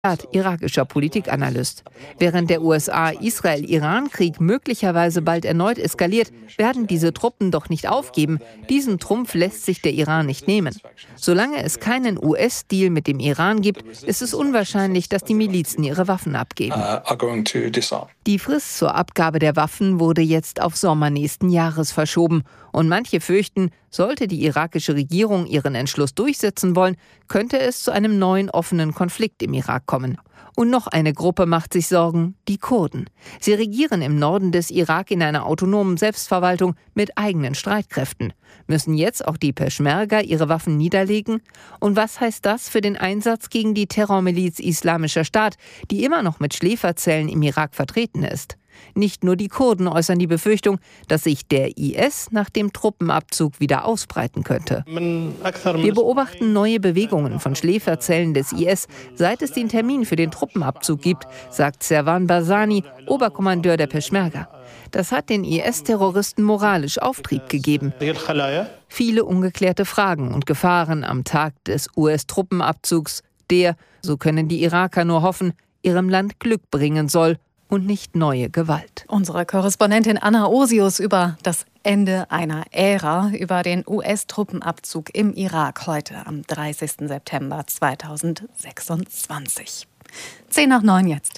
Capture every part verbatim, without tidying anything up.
irakischer Politikanalyst. Während der U S A-Israel-Iran-Krieg möglicherweise bald erneut eskaliert, werden diese Truppen doch nicht aufgeben. Diesen Trumpf lässt sich der Iran nicht nehmen. Solange es keinen U S-Deal mit dem Iran gibt, ist es unwahrscheinlich, dass die Milizen ihre Waffen abgeben. Die Frist zur Abgabe der Waffen wurde jetzt auf Sommer nächsten Jahres verschoben. Und manche fürchten, sollte die irakische Regierung ihren Entschluss durchsetzen wollen, könnte es zu einem neuen offenen Konflikt im Irak kommen. Und noch eine Gruppe macht sich Sorgen, die Kurden. Sie regieren im Norden des Irak in einer autonomen Selbstverwaltung mit eigenen Streitkräften. Müssen jetzt auch die Peschmerga ihre Waffen niederlegen? Und was heißt das für den Einsatz gegen die Terrormiliz Islamischer Staat, die immer noch mit Schläferzellen im Irak vertreten ist? Nicht nur die Kurden äußern die Befürchtung, dass sich der I S nach dem Truppenabzug wieder ausbreiten könnte. Wir beobachten neue Bewegungen von Schläferzellen des I S, seit es den Termin für den Truppenabzug gibt, sagt Servan Barzani, Oberkommandeur der Peschmerga. Das hat den I S-Terroristen moralisch Auftrieb gegeben. Viele ungeklärte Fragen und Gefahren am Tag des U S-Truppenabzugs, der, so können die Iraker nur hoffen, ihrem Land Glück bringen soll und nicht neue Gewalt. Unsere Korrespondentin Anna Osius über das Ende einer Ära, über den U S-Truppenabzug im Irak heute am dreißigsten September zweitausendsechsundzwanzig. Zehn nach neun jetzt.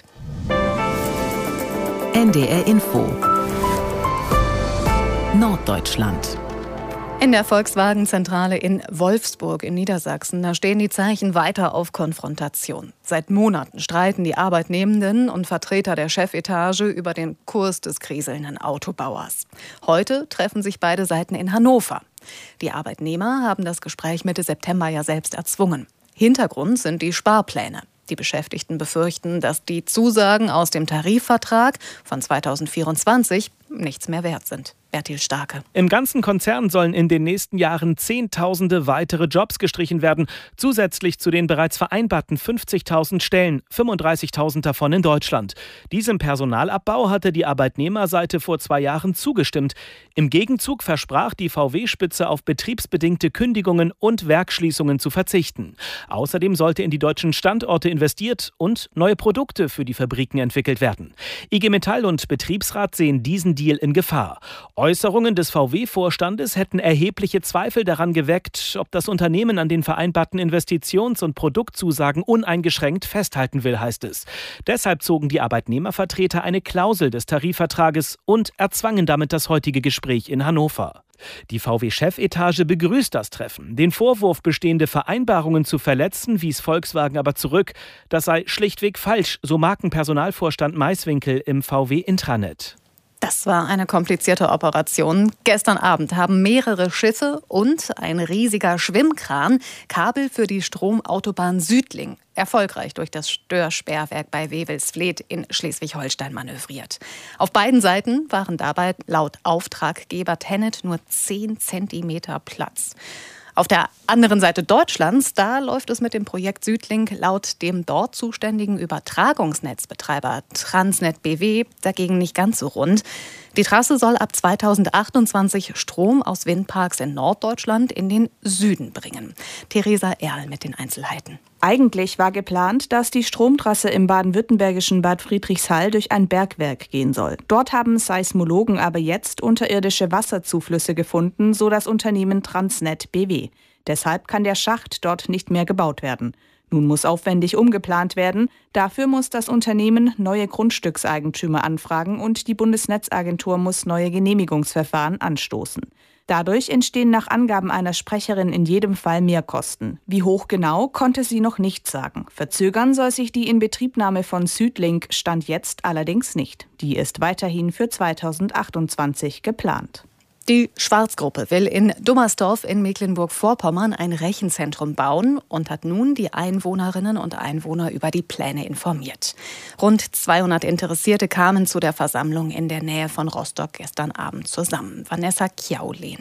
N D R Info Norddeutschland. In der Volkswagen-Zentrale in Wolfsburg in Niedersachsen, da stehen die Zeichen weiter auf Konfrontation. Seit Monaten streiten die Arbeitnehmenden und Vertreter der Chefetage über den Kurs des kriselnden Autobauers. Heute treffen sich beide Seiten in Hannover. Die Arbeitnehmer haben das Gespräch Mitte September ja selbst erzwungen. Hintergrund sind die Sparpläne. Die Beschäftigten befürchten, dass die Zusagen aus dem Tarifvertrag von zweitausendvierundzwanzig nichts mehr wert sind. Bertil Starke. Im ganzen Konzern sollen in den nächsten Jahren Zehntausende weitere Jobs gestrichen werden, zusätzlich zu den bereits vereinbarten fünfzigtausend Stellen, fünfunddreißigtausend davon in Deutschland. Diesem Personalabbau hatte die Arbeitnehmerseite vor zwei Jahren zugestimmt. Im Gegenzug versprach die V W-Spitze auf betriebsbedingte Kündigungen und Werksschließungen zu verzichten. Außerdem sollte in die deutschen Standorte investiert und neue Produkte für die Fabriken entwickelt werden. I G Metall und Betriebsrat sehen diesen Deal in Gefahr. Äußerungen des V W-Vorstandes hätten erhebliche Zweifel daran geweckt, ob das Unternehmen an den vereinbarten Investitions- und Produktzusagen uneingeschränkt festhalten will, heißt es. Deshalb zogen die Arbeitnehmervertreter eine Klausel des Tarifvertrages und erzwangen damit das heutige Gespräch in Hannover. Die V W-Chefetage begrüßt das Treffen. Den Vorwurf, bestehende Vereinbarungen zu verletzen, wies Volkswagen aber zurück. Das sei schlichtweg falsch, so Markenpersonalvorstand Maiswinkel im V W-Intranet. Das war eine komplizierte Operation. Gestern Abend haben mehrere Schiffe und ein riesiger Schwimmkran Kabel für die Stromautobahn Südling erfolgreich durch das Störsperrwerk bei Wewelsfleth in Schleswig-Holstein manövriert. Auf beiden Seiten waren dabei laut Auftraggeber TenneT nur zehn Zentimeter Platz. Auf der anderen Seite Deutschlands, da läuft es mit dem Projekt Südlink laut dem dort zuständigen Übertragungsnetzbetreiber Transnet B W dagegen nicht ganz so rund. Die Trasse soll ab zweitausendachtundzwanzig Strom aus Windparks in Norddeutschland in den Süden bringen. Theresa Erl mit den Einzelheiten. Eigentlich war geplant, dass die Stromtrasse im baden-württembergischen Bad Friedrichshall durch ein Bergwerk gehen soll. Dort haben Seismologen aber jetzt unterirdische Wasserzuflüsse gefunden, so das Unternehmen Transnet B W. Deshalb kann der Schacht dort nicht mehr gebaut werden. Nun muss aufwendig umgeplant werden. Dafür muss das Unternehmen neue Grundstückseigentümer anfragen und die Bundesnetzagentur muss neue Genehmigungsverfahren anstoßen. Dadurch entstehen nach Angaben einer Sprecherin in jedem Fall Mehrkosten. Wie hoch genau, konnte sie noch nicht sagen. Verzögern soll sich die Inbetriebnahme von Südlink Stand jetzt allerdings nicht. Die ist weiterhin für zweitausendachtundzwanzig geplant. Die Schwarz-Gruppe will in Dummersdorf in Mecklenburg-Vorpommern ein Rechenzentrum bauen und hat nun die Einwohnerinnen und Einwohner über die Pläne informiert. Rund zweihundert Interessierte kamen zu der Versammlung in der Nähe von Rostock gestern Abend zusammen. Vanessa Kjaulen.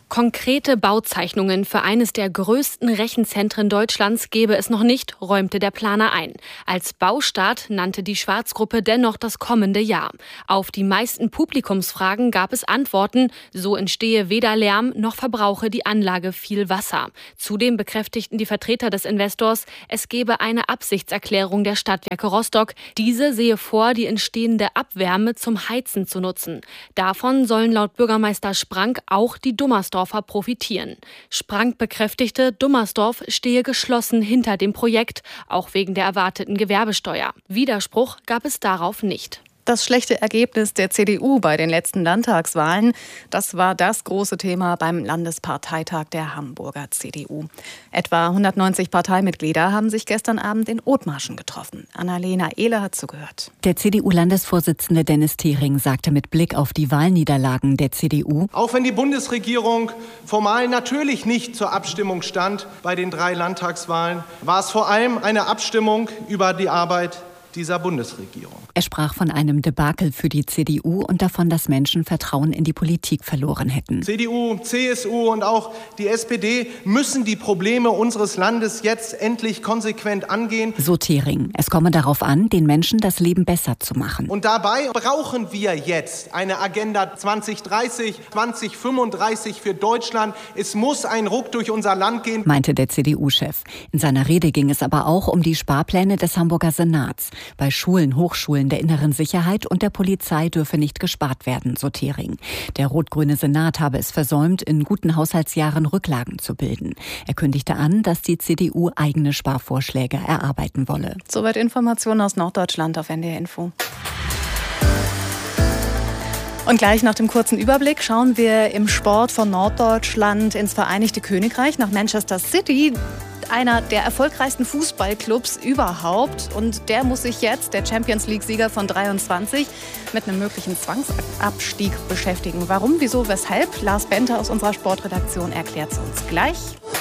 Konkrete Bauzeichnungen für eines der größten Rechenzentren Deutschlands gebe es noch nicht, räumte der Planer ein. Als Baustart nannte die Schwarz-Gruppe dennoch das kommende Jahr. Auf die meisten Publikumsfragen gab es Antworten, so entstehe weder Lärm noch verbrauche die Anlage viel Wasser. Zudem bekräftigten die Vertreter des Investors, es gebe eine Absichtserklärung der Stadtwerke Rostock. Diese sehe vor, die entstehende Abwärme zum Heizen zu nutzen. Davon sollen laut Bürgermeister Sprank auch die Dummersdorfer profitieren. Sprank bekräftigte, Dummersdorf stehe geschlossen hinter dem Projekt, auch wegen der erwarteten Gewerbesteuer. Widerspruch gab es darauf nicht. Das schlechte Ergebnis der C D U bei den letzten Landtagswahlen, das war das große Thema beim Landesparteitag der Hamburger C D U. Etwa hundertneunzig Parteimitglieder haben sich gestern Abend in Othmarschen getroffen. Annalena Ehler hat zugehört. Der C D U-Landesvorsitzende Dennis Thiering sagte mit Blick auf die Wahlniederlagen der C D U: Auch wenn die Bundesregierung formal natürlich nicht zur Abstimmung stand bei den drei Landtagswahlen, war es vor allem eine Abstimmung über die Arbeit dieser Bundesregierung. Er sprach von einem Debakel für die C D U und davon, dass Menschen Vertrauen in die Politik verloren hätten. C D U, C S U und auch die S P D müssen die Probleme unseres Landes jetzt endlich konsequent angehen. So Thiering. Es komme darauf an, den Menschen das Leben besser zu machen. Und dabei brauchen wir jetzt eine Agenda zwanzig dreißig, zwanzig fünfunddreißig für Deutschland. Es muss ein Ruck durch unser Land gehen, meinte der C D U-Chef. In seiner Rede ging es aber auch um die Sparpläne des Hamburger Senats. Bei Schulen, Hochschulen der inneren Sicherheit und der Polizei dürfe nicht gespart werden, so Thiering. Der rot-grüne Senat habe es versäumt, in guten Haushaltsjahren Rücklagen zu bilden. Er kündigte an, dass die C D U eigene Sparvorschläge erarbeiten wolle. Soweit Informationen aus Norddeutschland auf N D R Info. Und gleich nach dem kurzen Überblick schauen wir im Sport von Norddeutschland ins Vereinigte Königreich, nach Manchester City. Einer der erfolgreichsten Fußballclubs überhaupt. Und der muss sich jetzt, der Champions-League-Sieger von dreiundzwanzig, mit einem möglichen Zwangsabstieg beschäftigen. Warum, wieso, weshalb? Lars Bente aus unserer Sportredaktion erklärt es uns gleich.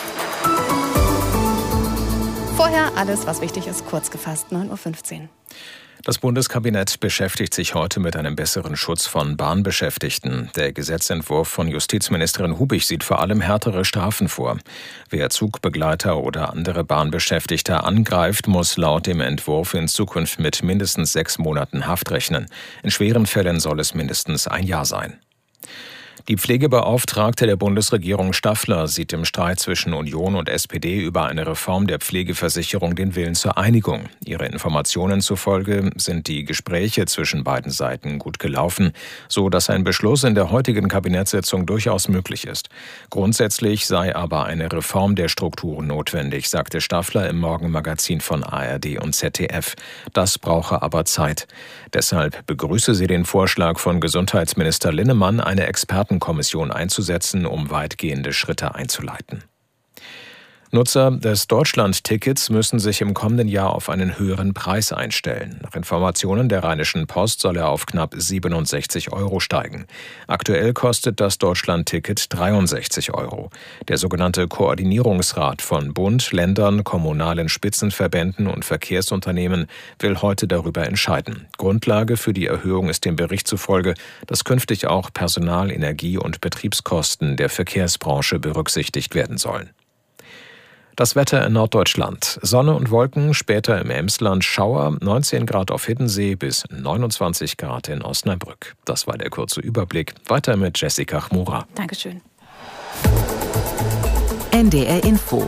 Vorher alles, was wichtig ist, kurz gefasst, neun Uhr fünfzehn. Das Bundeskabinett beschäftigt sich heute mit einem besseren Schutz von Bahnbeschäftigten. Der Gesetzentwurf von Justizministerin Hubig sieht vor allem härtere Strafen vor. Wer Zugbegleiter oder andere Bahnbeschäftigte angreift, muss laut dem Entwurf in Zukunft mit mindestens sechs Monaten Haft rechnen. In schweren Fällen soll es mindestens ein Jahr sein. Die Pflegebeauftragte der Bundesregierung Staffler sieht im Streit zwischen Union und S P D über eine Reform der Pflegeversicherung den Willen zur Einigung. Ihre Informationen zufolge sind die Gespräche zwischen beiden Seiten gut gelaufen, so dass ein Beschluss in der heutigen Kabinettssitzung durchaus möglich ist. Grundsätzlich sei aber eine Reform der Strukturen notwendig, sagte Staffler im Morgenmagazin von A R D und Z D F. Das brauche aber Zeit. Deshalb begrüße sie den Vorschlag von Gesundheitsminister Linnemann, eine Experten Kommission einzusetzen, um weitgehende Schritte einzuleiten. Nutzer des Deutschland-Tickets müssen sich im kommenden Jahr auf einen höheren Preis einstellen. Nach Informationen der Rheinischen Post soll er auf knapp siebenundsechzig Euro steigen. Aktuell kostet das Deutschland-Ticket dreiundsechzig Euro. Der sogenannte Koordinierungsrat von Bund, Ländern, kommunalen Spitzenverbänden und Verkehrsunternehmen will heute darüber entscheiden. Grundlage für die Erhöhung ist dem Bericht zufolge, dass künftig auch Personal-, Energie- und Betriebskosten der Verkehrsbranche berücksichtigt werden sollen. Das Wetter in Norddeutschland. Sonne und Wolken, später im Emsland Schauer, neunzehn Grad auf Hiddensee bis neunundzwanzig Grad in Osnabrück. Das war der kurze Überblick. Weiter mit Jessica Chmura. Dankeschön. N D R Info.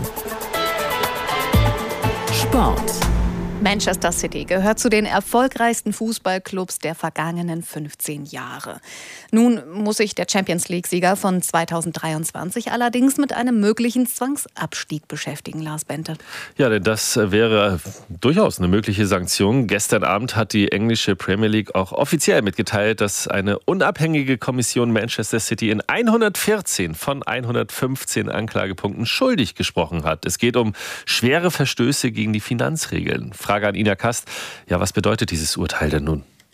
Sport. Manchester City gehört zu den erfolgreichsten Fußballclubs der vergangenen fünfzehn Jahre. Nun muss sich der Champions-League-Sieger von zweitausenddreiundzwanzig allerdings mit einem möglichen Zwangsabstieg beschäftigen, Lars Bente. Ja, denn das wäre durchaus eine mögliche Sanktion. Gestern Abend hat die englische Premier League auch offiziell mitgeteilt, dass eine unabhängige Kommission Manchester City in hundertvierzehn von hundertfünfzehn Anklagepunkten schuldig gesprochen hat. Es geht um schwere Verstöße gegen die Finanzregeln. Frage an Ina Kast. Ja, was bedeutet dieses Urteil denn nun?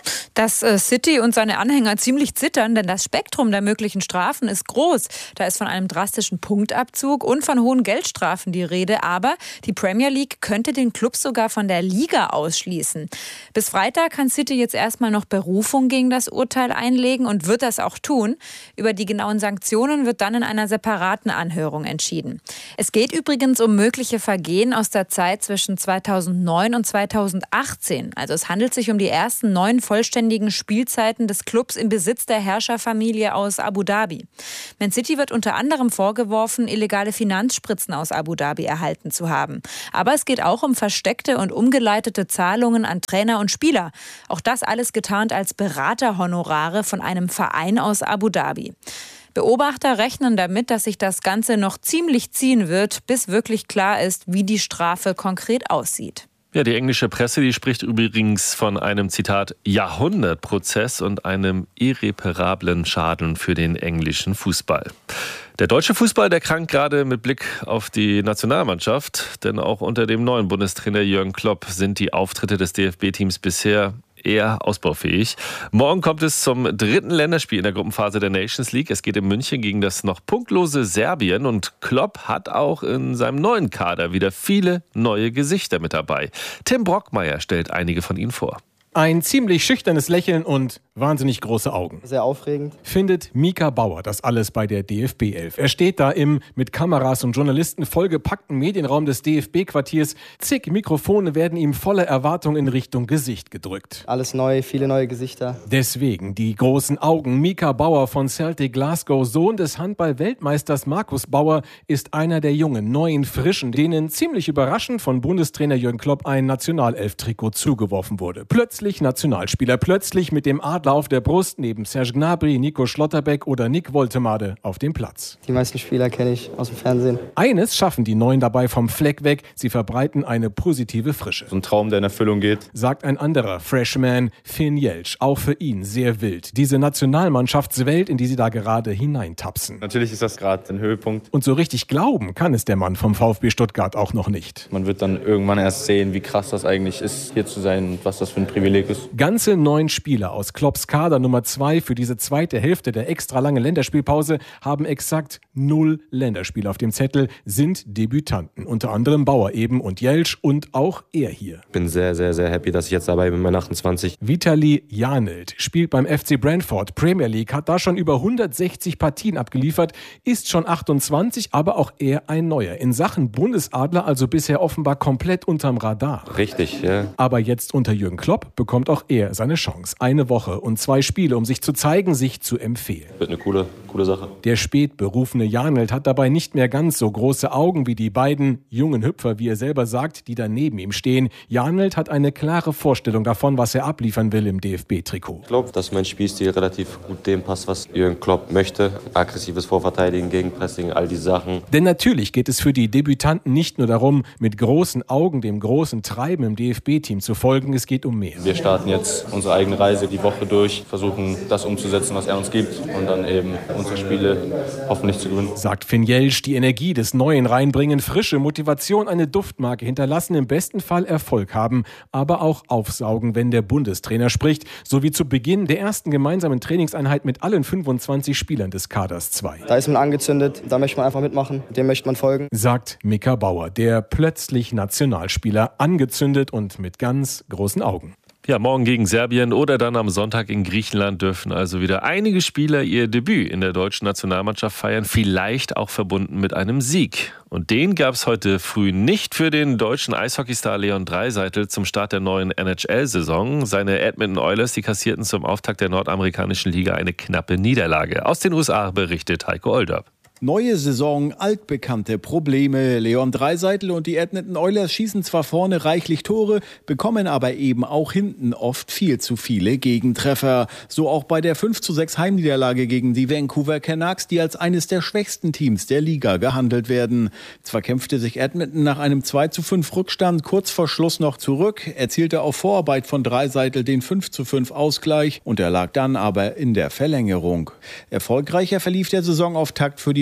Dass äh, City und seine Anhänger ziemlich zittern, denn das Spektrum der möglichen Strafen ist groß. Da ist von einem drastischen Punktabzug und von hohen Geldstrafen die Rede. Aber die Premier League könnte den Club sogar von der Liga ausschließen. Bis Freitag kann City jetzt erstmal noch Berufung gegen das Urteil einlegen und wird das auch tun. Über die genauen Sanktionen wird dann in einer separaten Anhörung entschieden. Es geht übrigens um mögliche Vergehen aus der Zeit zwischen zweitausendneun und zweitausendachtzehn. Also es handelt sich um die ersten neun vollständigen Spielzeiten des Clubs im Besitz der Herrscherfamilie aus Abu Dhabi. Man City wird unter anderem vorgeworfen, illegale Finanzspritzen aus Abu Dhabi erhalten zu haben. Aber es geht auch um versteckte und umgeleitete Zahlungen an Trainer und Spieler. Auch das alles getarnt als Beraterhonorare von einem Verein aus Abu Dhabi. Beobachter rechnen damit, dass sich das Ganze noch ziemlich ziehen wird, bis wirklich klar ist, wie die Strafe konkret aussieht. Ja, die englische Presse, die spricht übrigens von einem, Zitat, Jahrhundertprozess und einem irreparablen Schaden für den englischen Fußball. Der deutsche Fußball, der krankt gerade mit Blick auf die Nationalmannschaft, denn auch unter dem neuen Bundestrainer Jürgen Klopp sind die Auftritte des D F B-Teams bisher eher ausbaufähig. Morgen kommt es zum dritten Länderspiel in der Gruppenphase der Nations League. Es geht in München gegen das noch punktlose Serbien und Klopp hat auch in seinem neuen Kader wieder viele neue Gesichter mit dabei. Tim Brockmeier stellt einige von ihnen vor. Ein ziemlich schüchternes Lächeln und wahnsinnig große Augen. Sehr aufregend. Findet Mika Bauer das alles bei der D F B elf. Er steht da im mit Kameras und Journalisten vollgepackten Medienraum des D F B-Quartiers. Zig Mikrofone werden ihm voller Erwartung in Richtung Gesicht gedrückt. Alles neu, viele neue Gesichter. Deswegen die großen Augen. Mika Bauer von Celtic Glasgow, Sohn des Handball-Weltmeisters Markus Bauer, ist einer der jungen, neuen, frischen, denen ziemlich überraschend von Bundestrainer Jürgen Klopp ein Nationalelf-Trikot zugeworfen wurde. Plötzlich Nationalspieler, plötzlich mit dem Adler auf der Brust neben Serge Gnabry, Nico Schlotterbeck oder Nick Woltemade auf dem Platz. Die meisten Spieler kenne ich aus dem Fernsehen. Eines schaffen die Neuen dabei vom Fleck weg, sie verbreiten eine positive Frische. So ein Traum, der in Erfüllung geht. Sagt ein anderer Freshman, Finn Jeltsch, auch für ihn sehr wild. Diese Nationalmannschaftswelt, in die sie da gerade hineintapsen. Natürlich ist das gerade ein Höhepunkt. Und so richtig glauben kann es der Mann vom VfB Stuttgart auch noch nicht. Man wird dann irgendwann erst sehen, wie krass das eigentlich ist, hier zu sein und was das für ein Privileg ist. Ganze neun Spieler aus Klopps Kader Nummer zwei für diese zweite Hälfte der extra langen Länderspielpause haben exakt null Länderspiele auf dem Zettel, sind Debütanten. Unter anderem Bauer eben und Jeltsch und auch er hier. Ich bin sehr, sehr, sehr happy, dass ich jetzt dabei bin mit achtundzwanzig. Vitali Janelt spielt beim F C Brentford Premier League, hat da schon über hundertsechzig Partien abgeliefert, ist schon achtundzwanzig, aber auch er ein Neuer. In Sachen Bundesadler also bisher offenbar komplett unterm Radar. Richtig, ja. Aber jetzt unter Jürgen Klopp bekommt auch er seine Chance. Eine Woche und zwei Spiele, um sich zu zeigen, sich zu empfehlen. Wird eine coole, coole Sache. Der spät berufene Janelt hat dabei nicht mehr ganz so große Augen wie die beiden jungen Hüpfer, wie er selber sagt, die da neben ihm stehen. Janelt hat eine klare Vorstellung davon, was er abliefern will im D F B-Trikot. Ich glaube, dass mein Spielstil relativ gut dem passt, was Jürgen Klopp möchte. Aggressives Vorverteidigen, Gegenpressing, all die Sachen. Denn natürlich geht es für die Debütanten nicht nur darum, mit großen Augen dem großen Treiben im D F B-Team zu folgen, es geht um mehr. Wir starten jetzt unsere eigene Reise die Woche durch, versuchen das umzusetzen, was er uns gibt und dann eben unsere Spiele hoffentlich zu gewinnen. Sagt Finn Jeltsch, die Energie des Neuen reinbringen, frische Motivation, eine Duftmarke hinterlassen, im besten Fall Erfolg haben, aber auch aufsaugen, wenn der Bundestrainer spricht, so wie zu Beginn der ersten gemeinsamen Trainingseinheit mit allen fünfundzwanzig Spielern des Kaders zwei. Da ist man angezündet, da möchte man einfach mitmachen, dem möchte man folgen. Sagt Mika Bauer, der plötzlich Nationalspieler, angezündet und mit ganz großen Augen. Ja, morgen gegen Serbien oder dann am Sonntag in Griechenland dürfen also wieder einige Spieler ihr Debüt in der deutschen Nationalmannschaft feiern, vielleicht auch verbunden mit einem Sieg. Und den gab es heute früh nicht für den deutschen Eishockeystar Leon Draisaitl zum Start der neuen N H L-Saison. Seine Edmonton Oilers, die kassierten zum Auftakt der nordamerikanischen Liga eine knappe Niederlage. Aus den U S A berichtet Heiko Olderb. Neue Saison, altbekannte Probleme. Leon Draisaitl und die Edmonton Oilers schießen zwar vorne reichlich Tore, bekommen aber eben auch hinten oft viel zu viele Gegentreffer. So auch bei der fünf zu sechs Heimniederlage gegen die Vancouver Canucks, die als eines der schwächsten Teams der Liga gehandelt werden. Zwar kämpfte sich Edmonton nach einem zwei zu fünf Rückstand kurz vor Schluss noch zurück, erzielte auf Vorarbeit von Draisaitl den fünf zu fünf Ausgleich und erlag dann aber in der Verlängerung. Erfolgreicher verlief der Saisonauftakt für die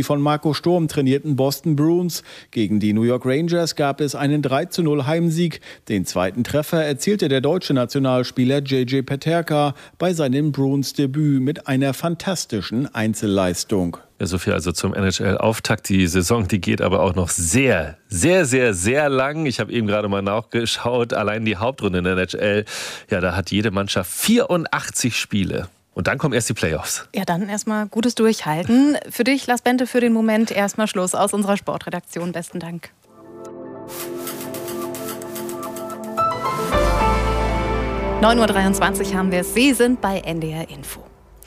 von Marco Sturm trainierten Boston Bruins. Gegen die New York Rangers gab es einen drei zu null Heimsieg. Den zweiten Treffer erzielte der deutsche Nationalspieler J J Peterka bei seinem Bruins-Debüt mit einer fantastischen Einzelleistung. Ja, so viel also zum N H L-Auftakt. Die Saison, die geht aber auch noch sehr, sehr, sehr, sehr lang. Ich habe eben gerade mal nachgeschaut. Allein die Hauptrunde in der N H L, ja, da hat jede Mannschaft vierundachtzig Spiele. Und dann kommen erst die Playoffs. Ja, dann erstmal gutes Durchhalten. Für dich, Lars Bente, für den Moment erstmal Schluss aus unserer Sportredaktion. Besten Dank. neun Uhr dreiundzwanzig haben wir es. Sie sind bei N D R Info.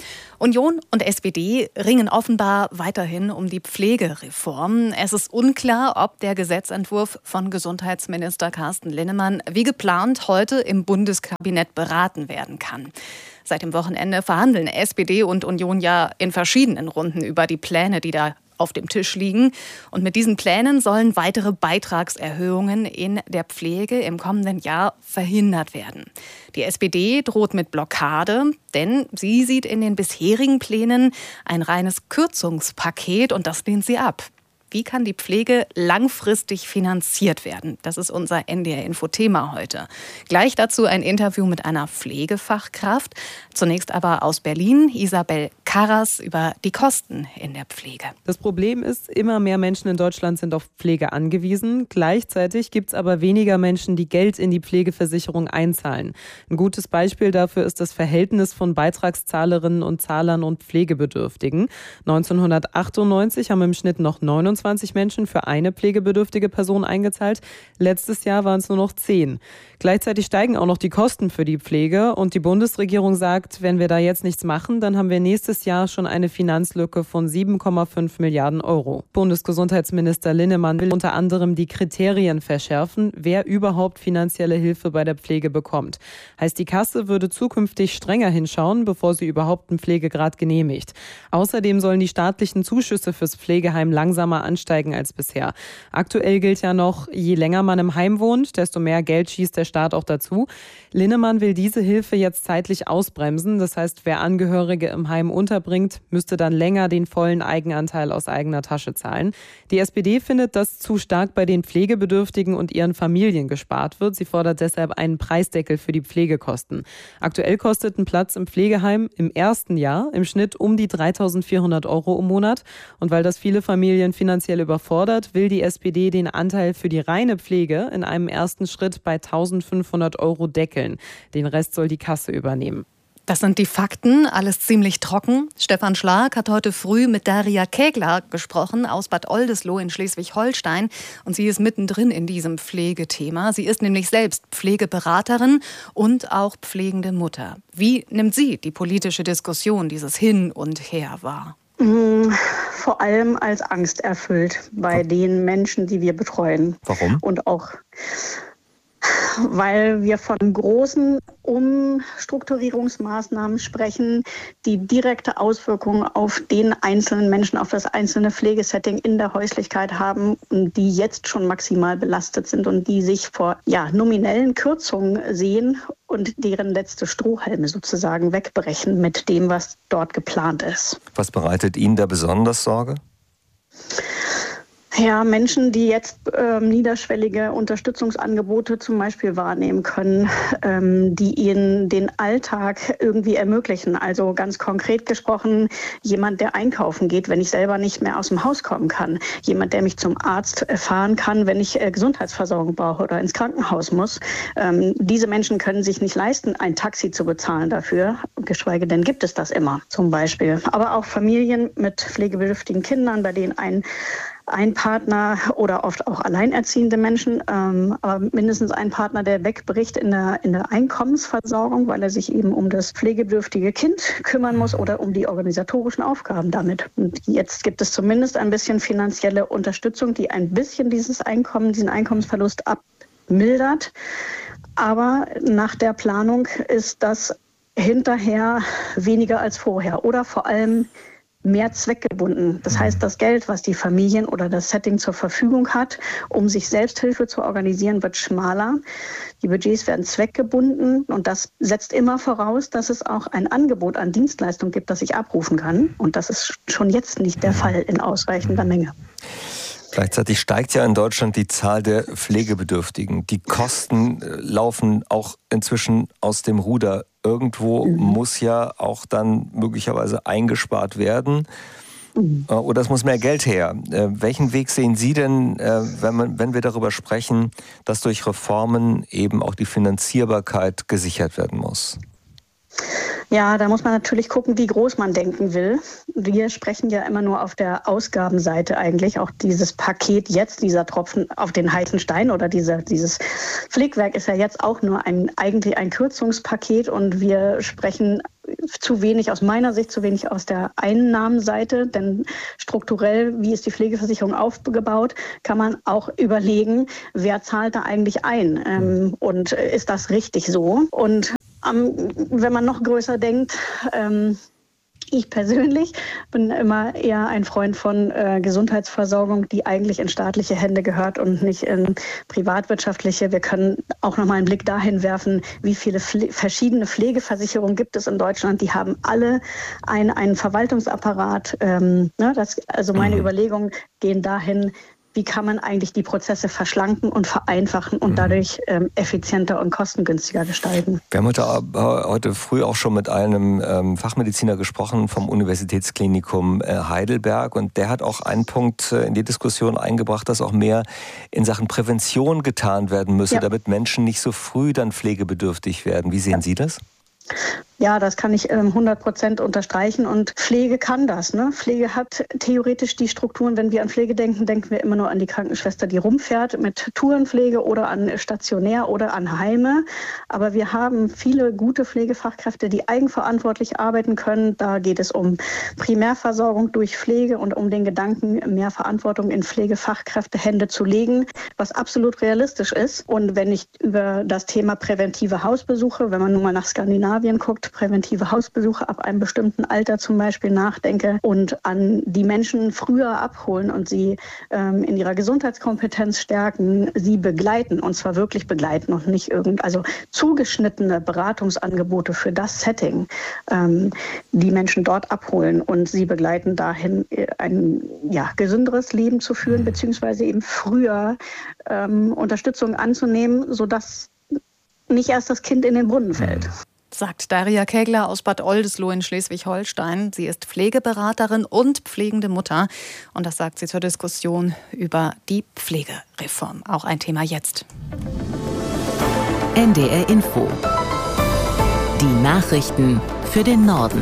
Union und S P D ringen offenbar weiterhin um die Pflegereform. Es ist unklar, ob der Gesetzentwurf von Gesundheitsminister Carsten Linnemann wie geplant heute im Bundeskabinett beraten werden kann. Seit dem Wochenende verhandeln S P D und Union ja in verschiedenen Runden über die Pläne, die da auf dem Tisch liegen. Und mit diesen Plänen sollen weitere Beitragserhöhungen in der Pflege im kommenden Jahr verhindert werden. Die S P D droht mit Blockade, denn sie sieht in den bisherigen Plänen ein reines Kürzungspaket und das lehnt sie ab. Wie kann die Pflege langfristig finanziert werden? Das ist unser N D R-Info-Thema heute. Gleich dazu ein Interview mit einer Pflegefachkraft. Zunächst aber aus Berlin, Isabel Karras über die Kosten in der Pflege. Das Problem ist, immer mehr Menschen in Deutschland sind auf Pflege angewiesen. Gleichzeitig gibt es aber weniger Menschen, die Geld in die Pflegeversicherung einzahlen. Ein gutes Beispiel dafür ist das Verhältnis von Beitragszahlerinnen und Zahlern und Pflegebedürftigen. neunzehnhundertachtundneunzig haben im Schnitt noch neunundzwanzig Menschen für eine pflegebedürftige Person eingezahlt. Letztes Jahr waren es nur noch zehn. Gleichzeitig steigen auch noch die Kosten für die Pflege und die Bundesregierung sagt, wenn wir da jetzt nichts machen, dann haben wir nächstes Jahr schon eine Finanzlücke von sieben Komma fünf Milliarden Euro. Bundesgesundheitsminister Linnemann will unter anderem die Kriterien verschärfen, wer überhaupt finanzielle Hilfe bei der Pflege bekommt. Heißt, die Kasse würde zukünftig strenger hinschauen, bevor sie überhaupt einen Pflegegrad genehmigt. Außerdem sollen die staatlichen Zuschüsse fürs Pflegeheim langsamer ansteigen als bisher. Aktuell gilt ja noch, je länger man im Heim wohnt, desto mehr Geld schießt der Staat auch dazu. Linnemann will diese Hilfe jetzt zeitlich ausbremsen. Das heißt, wer Angehörige im Heim unterbringt, müsste dann länger den vollen Eigenanteil aus eigener Tasche zahlen. Die S P D findet, dass zu stark bei den Pflegebedürftigen und ihren Familien gespart wird. Sie fordert deshalb einen Preisdeckel für die Pflegekosten. Aktuell kostet ein Platz im Pflegeheim im ersten Jahr im Schnitt um die dreitausendvierhundert Euro im Monat. Und weil das viele Familien finanziell überfordert, will die S P D den Anteil für die reine Pflege in einem ersten Schritt bei eintausendfünfhundert Euro deckeln. Den Rest soll die Kasse übernehmen. Das sind die Fakten, alles ziemlich trocken. Stefan Schlag hat heute früh mit Daria Kegler gesprochen aus Bad Oldesloe in Schleswig-Holstein. Und sie ist mittendrin in diesem Pflegethema. Sie ist nämlich selbst Pflegeberaterin und auch pflegende Mutter. Wie nimmt sie die politische Diskussion, dieses Hin und Her wahr? Vor allem als Angst erfüllt bei den Menschen, die wir betreuen. Warum? Und auch weil wir von großen Umstrukturierungsmaßnahmen sprechen, die direkte Auswirkungen auf den einzelnen Menschen, auf das einzelne Pflegesetting in der Häuslichkeit haben, die jetzt schon maximal belastet sind und die sich vor ja, nominellen Kürzungen sehen und deren letzte Strohhalme sozusagen wegbrechen mit dem, was dort geplant ist. Was bereitet Ihnen da besonders Sorge? Ja, Menschen, die jetzt ähm, niederschwellige Unterstützungsangebote zum Beispiel wahrnehmen können, ähm, die ihnen den Alltag irgendwie ermöglichen. Also ganz konkret gesprochen, jemand, der einkaufen geht, wenn ich selber nicht mehr aus dem Haus kommen kann. Jemand, der mich zum Arzt fahren kann, wenn ich äh, Gesundheitsversorgung brauche oder ins Krankenhaus muss. Ähm, diese Menschen können sich nicht leisten, ein Taxi zu bezahlen dafür. Geschweige denn gibt es das immer zum Beispiel. Aber auch Familien mit pflegebedürftigen Kindern, bei denen ein Ein Partner oder oft auch alleinerziehende Menschen, ähm, aber mindestens ein Partner, der wegbricht in der, in der Einkommensversorgung, weil er sich eben um das pflegebedürftige Kind kümmern muss oder um die organisatorischen Aufgaben damit. Und jetzt gibt es zumindest ein bisschen finanzielle Unterstützung, die ein bisschen dieses Einkommen, diesen Einkommensverlust abmildert. Aber nach der Planung ist das hinterher weniger als vorher oder vor allem mehr zweckgebunden. Das heißt, das Geld, was die Familien oder das Setting zur Verfügung hat, um sich Selbsthilfe zu organisieren, wird schmaler. Die Budgets werden zweckgebunden und das setzt immer voraus, dass es auch ein Angebot an Dienstleistungen gibt, das ich abrufen kann. Und das ist schon jetzt nicht der Fall in ausreichender Menge. Gleichzeitig steigt ja in Deutschland die Zahl der Pflegebedürftigen. Die Kosten laufen auch inzwischen aus dem Ruder. Irgendwo mhm. muss ja auch dann möglicherweise eingespart werden. Mhm. Oder es muss mehr Geld her. Welchen Weg sehen Sie denn, wenn, man, wenn wir darüber sprechen, dass durch Reformen eben auch die Finanzierbarkeit gesichert werden muss? Ja, da muss man natürlich gucken, wie groß man denken will. Wir sprechen ja immer nur auf der Ausgabenseite eigentlich. Auch dieses Paket jetzt, dieser Tropfen auf den heißen Stein oder diese, dieses Flickwerk ist ja jetzt auch nur ein, eigentlich ein Kürzungspaket. Und wir sprechen zu wenig, aus meiner Sicht, zu wenig aus der Einnahmenseite. Denn strukturell, wie ist die Pflegeversicherung aufgebaut, kann man auch überlegen, wer zahlt da eigentlich ein? Ähm, und ist das richtig so? Und Um, wenn man noch größer denkt, ähm, ich persönlich bin immer eher ein Freund von äh, Gesundheitsversorgung, die eigentlich in staatliche Hände gehört und nicht in privatwirtschaftliche. Wir können auch noch mal einen Blick dahin werfen, wie viele Pfle- verschiedene Pflegeversicherungen gibt es in Deutschland. Die haben alle ein, einen Verwaltungsapparat. Ähm, ne, das, also meine mhm. Überlegungen gehen dahin, wie kann man eigentlich die Prozesse verschlanken und vereinfachen und dadurch ähm, effizienter und kostengünstiger gestalten. Wir haben heute, heute früh auch schon mit einem ähm, Fachmediziner gesprochen vom Universitätsklinikum äh, Heidelberg und der hat auch einen Punkt äh, in die Diskussion eingebracht, dass auch mehr in Sachen Prävention getan werden müsse, ja. damit Menschen nicht so früh dann pflegebedürftig werden. Wie sehen ja. Sie das? Ja, das kann ich ähm, hundert Prozent unterstreichen und Pflege kann das. Ne? Pflege hat theoretisch die Strukturen, wenn wir an Pflege denken, denken wir immer nur an die Krankenschwester, die rumfährt mit Tourenpflege oder an stationär oder an Heime. Aber wir haben viele gute Pflegefachkräfte, die eigenverantwortlich arbeiten können. Da geht es um Primärversorgung durch Pflege und um den Gedanken, mehr Verantwortung in Pflegefachkräftehände zu legen, was absolut realistisch ist. Und wenn ich über das Thema präventive Hausbesuche, wenn man nun mal nach Skandinavien guckt, präventive Hausbesuche ab einem bestimmten Alter zum Beispiel nachdenke und an die Menschen früher abholen und sie ähm, in ihrer Gesundheitskompetenz stärken, sie begleiten und zwar wirklich begleiten und nicht irgend, also zugeschnittene Beratungsangebote für das Setting, ähm, die Menschen dort abholen und sie begleiten dahin, ein ja, gesünderes Leben zu führen, beziehungsweise eben früher ähm, Unterstützung anzunehmen, sodass nicht erst das Kind in den Brunnen fällt. Sagt Daria Kegler aus Bad Oldesloe in Schleswig-Holstein. Sie ist Pflegeberaterin und pflegende Mutter. Und das sagt sie zur Diskussion über die Pflegereform. Auch ein Thema jetzt. N D R Info. Die Nachrichten für den Norden.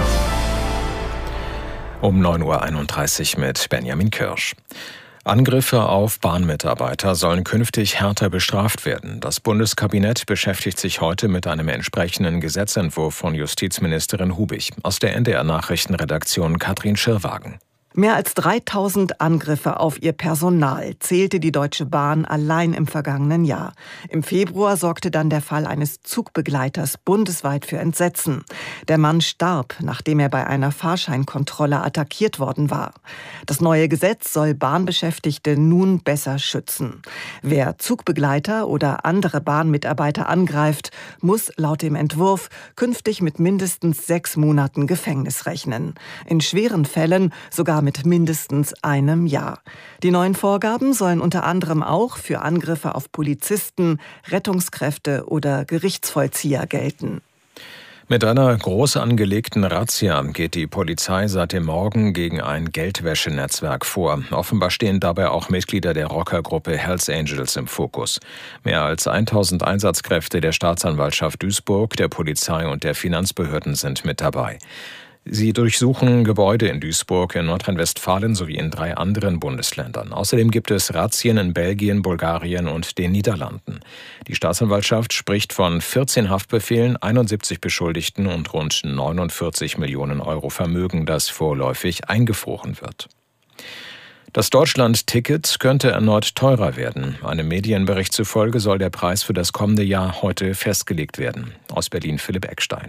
Um neun Uhr einunddreißig mit Benjamin Kirsch. Angriffe auf Bahnmitarbeiter sollen künftig härter bestraft werden. Das Bundeskabinett beschäftigt sich heute mit einem entsprechenden Gesetzentwurf von Justizministerin Hubich. Aus der N D R-Nachrichtenredaktion Katrin Schirrwagen. Mehr als dreitausend Angriffe auf ihr Personal zählte die Deutsche Bahn allein im vergangenen Jahr. Im Februar sorgte dann der Fall eines Zugbegleiters bundesweit für Entsetzen. Der Mann starb, nachdem er bei einer Fahrscheinkontrolle attackiert worden war. Das neue Gesetz soll Bahnbeschäftigte nun besser schützen. Wer Zugbegleiter oder andere Bahnmitarbeiter angreift, muss laut dem Entwurf künftig mit mindestens sechs Monaten Gefängnis rechnen. In schweren Fällen sogar mit mindestens einem Jahr. Die neuen Vorgaben sollen unter anderem auch für Angriffe auf Polizisten, Rettungskräfte oder Gerichtsvollzieher gelten. Mit einer groß angelegten Razzia geht die Polizei seit dem Morgen gegen ein Geldwäschenetzwerk vor. Offenbar stehen dabei auch Mitglieder der Rockergruppe Hells Angels im Fokus. Mehr als tausend Einsatzkräfte der Staatsanwaltschaft Duisburg, der Polizei und der Finanzbehörden sind mit dabei. Sie durchsuchen Gebäude in Duisburg, in Nordrhein-Westfalen sowie in drei anderen Bundesländern. Außerdem gibt es Razzien in Belgien, Bulgarien und den Niederlanden. Die Staatsanwaltschaft spricht von vierzehn Haftbefehlen, einundsiebzig Beschuldigten und rund neunundvierzig Millionen Euro Vermögen, das vorläufig eingefroren wird. Das Deutschland-Ticket könnte erneut teurer werden. Einem Medienbericht zufolge soll der Preis für das kommende Jahr heute festgelegt werden. Aus Berlin Philipp Eckstein.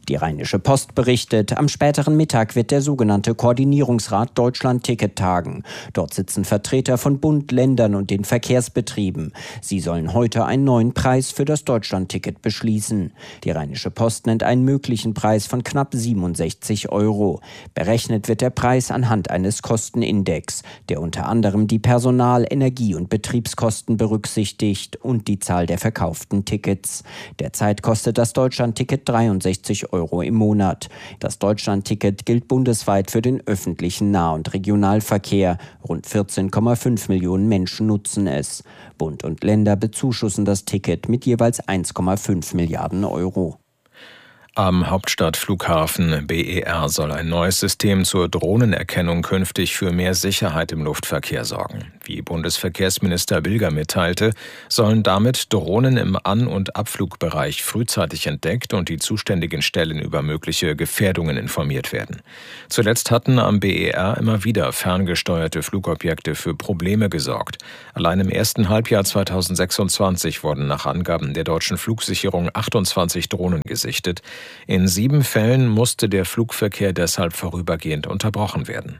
Die Rheinische Post berichtet, am späteren Mittag wird der sogenannte Koordinierungsrat Deutschland-Ticket tagen. Dort sitzen Vertreter von Bund, Ländern und den Verkehrsbetrieben. Sie sollen heute einen neuen Preis für das Deutschland-Ticket beschließen. Die Rheinische Post nennt einen möglichen Preis von knapp siebenundsechzig Euro. Berechnet wird der Preis anhand eines Kostenindex, der unter anderem die Personal-, Energie- und Betriebskosten berücksichtigt und die Zahl der verkauften Tickets. Derzeit kostet das Deutschland-Ticket dreiundsechzig Euro im Monat. Das Deutschland-Ticket gilt bundesweit für den öffentlichen Nah- und Regionalverkehr. Rund vierzehn Komma fünf Millionen Menschen nutzen es. Bund und Länder bezuschussen das Ticket mit jeweils eins Komma fünf Milliarden Euro. Am Hauptstadtflughafen B E R soll ein neues System zur Drohnenerkennung künftig für mehr Sicherheit im Luftverkehr sorgen. Wie Bundesverkehrsminister Wilger mitteilte, sollen damit Drohnen im An- und Abflugbereich frühzeitig entdeckt und die zuständigen Stellen über mögliche Gefährdungen informiert werden. Zuletzt hatten am B E R immer wieder ferngesteuerte Flugobjekte für Probleme gesorgt. Allein im ersten Halbjahr zweitausendsechsundzwanzig wurden nach Angaben der Deutschen Flugsicherung achtundzwanzig Drohnen gesichtet. In sieben Fällen musste der Flugverkehr deshalb vorübergehend unterbrochen werden.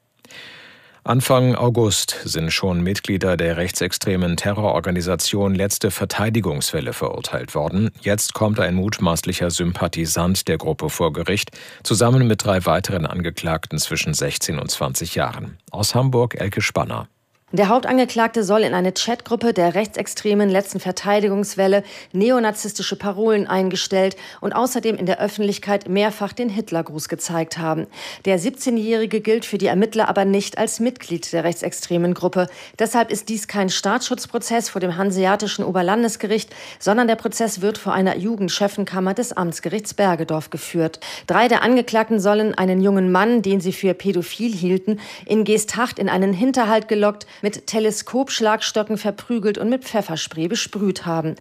Anfang August sind schon Mitglieder der rechtsextremen Terrororganisation Letzte Verteidigungswelle verurteilt worden. Jetzt kommt ein mutmaßlicher Sympathisant der Gruppe vor Gericht, zusammen mit drei weiteren Angeklagten zwischen sechzehn und zwanzig Jahren. Aus Hamburg Elke Spanner. Der Hauptangeklagte soll in eine Chatgruppe der rechtsextremen Letzten Verteidigungswelle neonazistische Parolen eingestellt und außerdem in der Öffentlichkeit mehrfach den Hitlergruß gezeigt haben. Der siebzehnjährige gilt für die Ermittler aber nicht als Mitglied der rechtsextremen Gruppe. Deshalb ist dies kein Staatsschutzprozess vor dem Hanseatischen Oberlandesgericht, sondern der Prozess wird vor einer Jugendchefenkammer des Amtsgerichts Bergedorf geführt. Drei der Angeklagten sollen einen jungen Mann, den sie für pädophil hielten, in Geesthacht in einen Hinterhalt gelockt, mit Teleskopschlagstöcken verprügelt und mit Pfefferspray besprüht haben.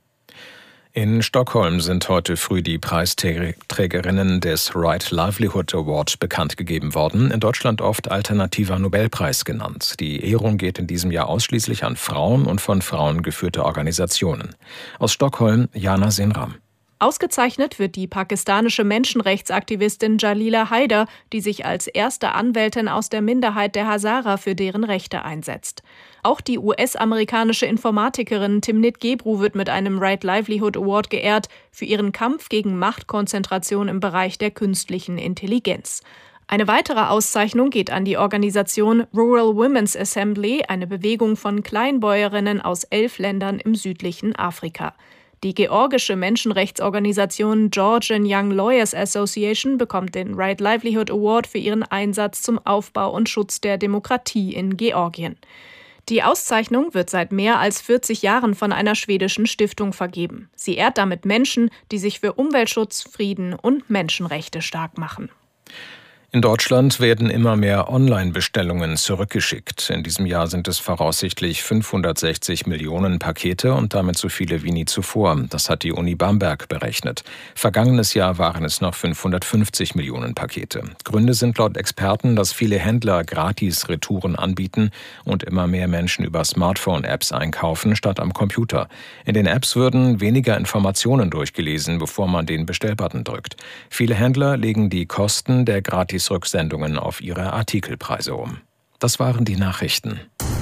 In Stockholm sind heute früh die Preisträgerinnen des Right Livelihood Award bekannt gegeben worden, in Deutschland oft alternativer Nobelpreis genannt. Die Ehrung geht in diesem Jahr ausschließlich an Frauen und von Frauen geführte Organisationen. Aus Stockholm Jana Senram. Ausgezeichnet wird die pakistanische Menschenrechtsaktivistin Jalila Haider, die sich als erste Anwältin aus der Minderheit der Hazara für deren Rechte einsetzt. Auch die U S-amerikanische Informatikerin Timnit Gebru wird mit einem Right Livelihood Award geehrt für ihren Kampf gegen Machtkonzentration im Bereich der künstlichen Intelligenz. Eine weitere Auszeichnung geht an die Organisation Rural Women's Assembly, eine Bewegung von Kleinbäuerinnen aus elf Ländern im südlichen Afrika. Die georgische Menschenrechtsorganisation Georgian Young Lawyers Association bekommt den Right Livelihood Award für ihren Einsatz zum Aufbau und Schutz der Demokratie in Georgien. Die Auszeichnung wird seit mehr als vierzig Jahren von einer schwedischen Stiftung vergeben. Sie ehrt damit Menschen, die sich für Umweltschutz, Frieden und Menschenrechte stark machen. In Deutschland werden immer mehr Online-Bestellungen zurückgeschickt. In diesem Jahr sind es voraussichtlich fünfhundertsechzig Millionen Pakete und damit so viele wie nie zuvor. Das hat die Uni Bamberg berechnet. Vergangenes Jahr waren es noch fünfhundertfünfzig Millionen Pakete. Gründe sind laut Experten, dass viele Händler Gratis-Retouren anbieten und immer mehr Menschen über Smartphone-Apps einkaufen statt am Computer. In den Apps würden weniger Informationen durchgelesen, bevor man den Bestellbutton drückt. Viele Händler legen die Kosten der Gratis Rücksendungen auf ihre Artikelpreise um. Das waren die Nachrichten.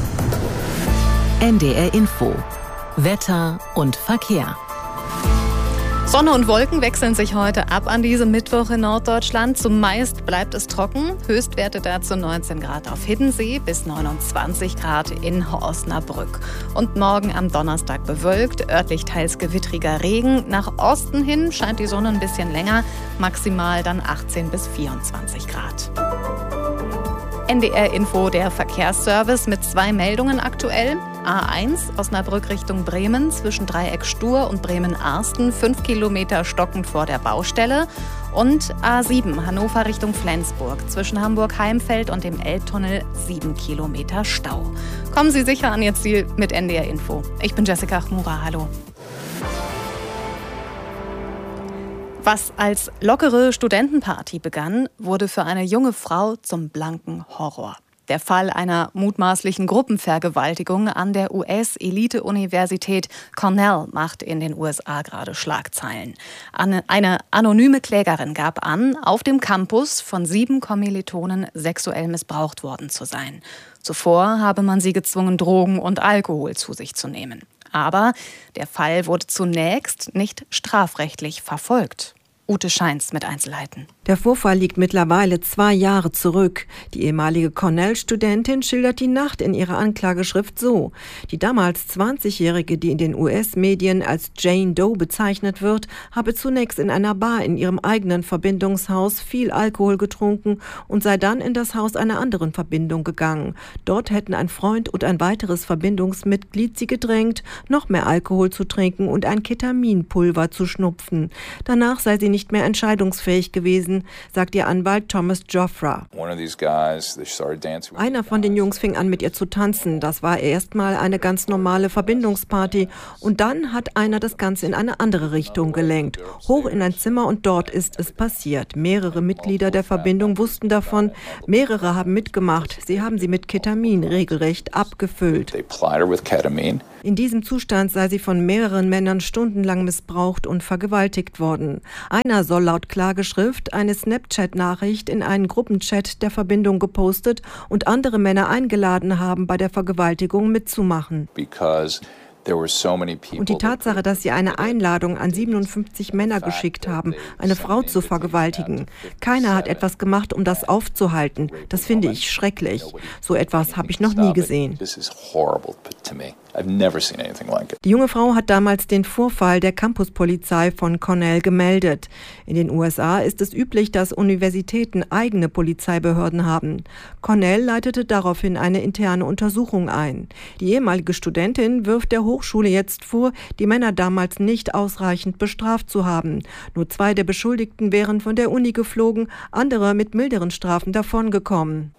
N D R Info. Wetter und Verkehr. Sonne und Wolken wechseln sich heute ab an diesem Mittwoch in Norddeutschland. Zumeist bleibt es trocken. Höchstwerte dazu neunzehn Grad auf Hiddensee bis neunundzwanzig Grad in Osnabrück. Und morgen am Donnerstag bewölkt, örtlich teils gewittriger Regen. Nach Osten hin scheint die Sonne ein bisschen länger, maximal dann achtzehn bis vierundzwanzig Grad. N D R Info, der Verkehrsservice mit zwei Meldungen aktuell. A eins, Osnabrück Richtung Bremen, zwischen Dreieck Stur und Bremen-Arsten, fünf Kilometer stockend vor der Baustelle. Und A sieben, Hannover Richtung Flensburg, zwischen Hamburg-Heimfeld und dem Elbtunnel, sieben Kilometer Stau. Kommen Sie sicher an Ihr Ziel mit N D R Info. Ich bin Jessica Chmura, hallo. Was als lockere Studentenparty begann, wurde für eine junge Frau zum blanken Horror. Der Fall einer mutmaßlichen Gruppenvergewaltigung an der U S-Elite-Universität Cornell macht in den U S A gerade Schlagzeilen. Eine anonyme Klägerin gab an, auf dem Campus von sieben Kommilitonen sexuell missbraucht worden zu sein. Zuvor habe man sie gezwungen, Drogen und Alkohol zu sich zu nehmen. Aber der Fall wurde zunächst nicht strafrechtlich verfolgt. Ute Scheins mit Einzelheiten. Der Vorfall liegt mittlerweile zwei Jahre zurück. Die ehemalige Cornell-Studentin schildert die Nacht in ihrer Anklageschrift so. Die damals zwanzigjährige, die in den U S-Medien als Jane Doe bezeichnet wird, habe zunächst in einer Bar in ihrem eigenen Verbindungshaus viel Alkohol getrunken und sei dann in das Haus einer anderen Verbindung gegangen. Dort hätten ein Freund und ein weiteres Verbindungsmitglied sie gedrängt, noch mehr Alkohol zu trinken und ein Ketaminpulver zu schnupfen. Danach sei sie nicht mehr entscheidungsfähig gewesen, sagt ihr Anwalt Thomas Joffra. Einer von den Jungs fing an, mit ihr zu tanzen. Das war erstmal eine ganz normale Verbindungsparty. Und dann hat einer das Ganze in eine andere Richtung gelenkt. Hoch in ein Zimmer und dort ist es passiert. Mehrere Mitglieder der Verbindung wussten davon. Mehrere haben mitgemacht. Sie haben sie mit Ketamin regelrecht abgefüllt. In diesem Zustand sei sie von mehreren Männern stundenlang missbraucht und vergewaltigt worden. Einer soll laut Klageschrift eine Snapchat-Nachricht in einen Gruppenchat der Verbindung gepostet und andere Männer eingeladen haben, bei der Vergewaltigung mitzumachen. Und die Tatsache, dass sie eine Einladung an siebenundfünfzig Männer geschickt haben, eine Frau zu vergewaltigen. Keiner hat etwas gemacht, um das aufzuhalten. Das finde ich schrecklich. So etwas habe ich noch nie gesehen. Die junge Frau hat damals den Vorfall der Campuspolizei von Cornell gemeldet. In den U S A ist es üblich, dass Universitäten eigene Polizeibehörden haben. Cornell leitete daraufhin eine interne Untersuchung ein. Die ehemalige Studentin wirft der Hochschule jetzt vor, die Männer damals nicht ausreichend bestraft zu haben. Nur zwei der Beschuldigten wären von der Uni geflogen, andere mit milderen Strafen davongekommen.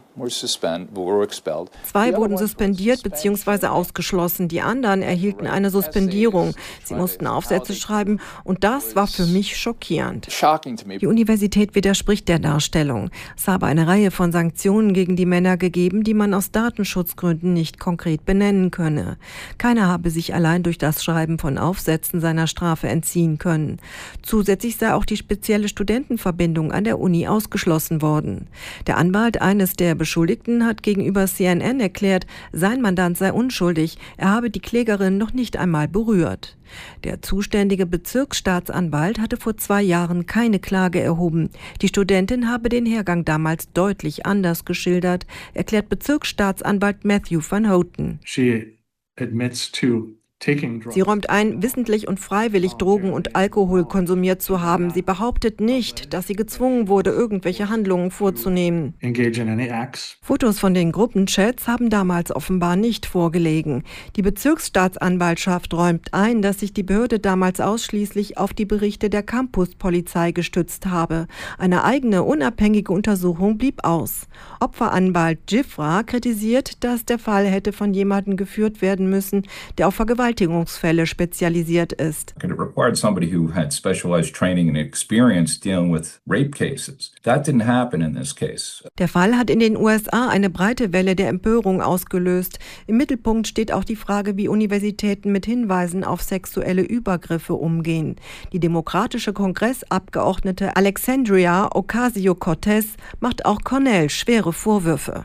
Zwei wurden suspendiert bzw. ausgeschlossen. Die anderen erhielten eine Suspendierung. Sie mussten Aufsätze schreiben und das war für mich schockierend. Die Universität widerspricht der Darstellung. Es habe eine Reihe von Sanktionen gegen die Männer gegeben, die man aus Datenschutzgründen nicht konkret benennen könne. Keiner habe sich allein durch das Schreiben von Aufsätzen seiner Strafe entziehen können. Zusätzlich sei auch die spezielle Studentenverbindung an der Uni ausgeschlossen worden. Der Anwalt eines der Beschuldigten hat gegenüber C N N erklärt, sein Mandant sei unschuldig. Er habe die Klägerin noch nicht einmal berührt. Der zuständige Bezirksstaatsanwalt hatte vor zwei Jahren keine Klage erhoben. Die Studentin habe den Hergang damals deutlich anders geschildert, erklärt Bezirksstaatsanwalt Matthew van Houten. She admits to Sie räumt ein, wissentlich und freiwillig Drogen und Alkohol konsumiert zu haben. Sie behauptet nicht, dass sie gezwungen wurde, irgendwelche Handlungen vorzunehmen. Fotos von den Gruppenchats haben damals offenbar nicht vorgelegen. Die Bezirksstaatsanwaltschaft räumt ein, dass sich die Behörde damals ausschließlich auf die Berichte der Campuspolizei gestützt habe. Eine eigene, unabhängige Untersuchung blieb aus. Opferanwalt Joffra kritisiert, dass der Fall hätte von jemandem geführt werden müssen, der auf Vergewaltigungsfälle spezialisiert ist. It required somebody who had specialized training and experience dealing with rape cases. That didn't happen in this case. Der Fall hat in den U S A eine breite Welle der Empörung ausgelöst. Im Mittelpunkt steht auch die Frage, wie Universitäten mit Hinweisen auf sexuelle Übergriffe umgehen. Die demokratische Kongressabgeordnete Alexandria Ocasio-Cortez macht auch Cornell schwere Vorwürfe.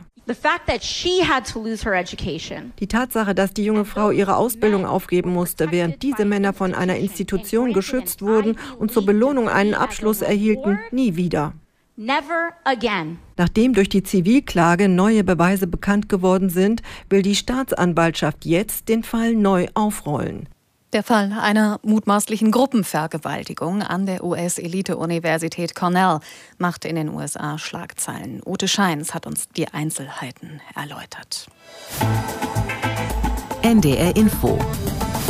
Die Tatsache, dass die junge Frau ihre Ausbildung aufgeben musste, während diese Männer von einer Institution geschützt wurden und zur Belohnung einen Abschluss erhielten, nie wieder. Nachdem durch die Zivilklage neue Beweise bekannt geworden sind, will die Staatsanwaltschaft jetzt den Fall neu aufrollen. Der Fall einer mutmaßlichen Gruppenvergewaltigung an der U S-Elite-Universität Cornell macht in den U S A Schlagzeilen. Ute Scheins hat uns die Einzelheiten erläutert. N D R Info.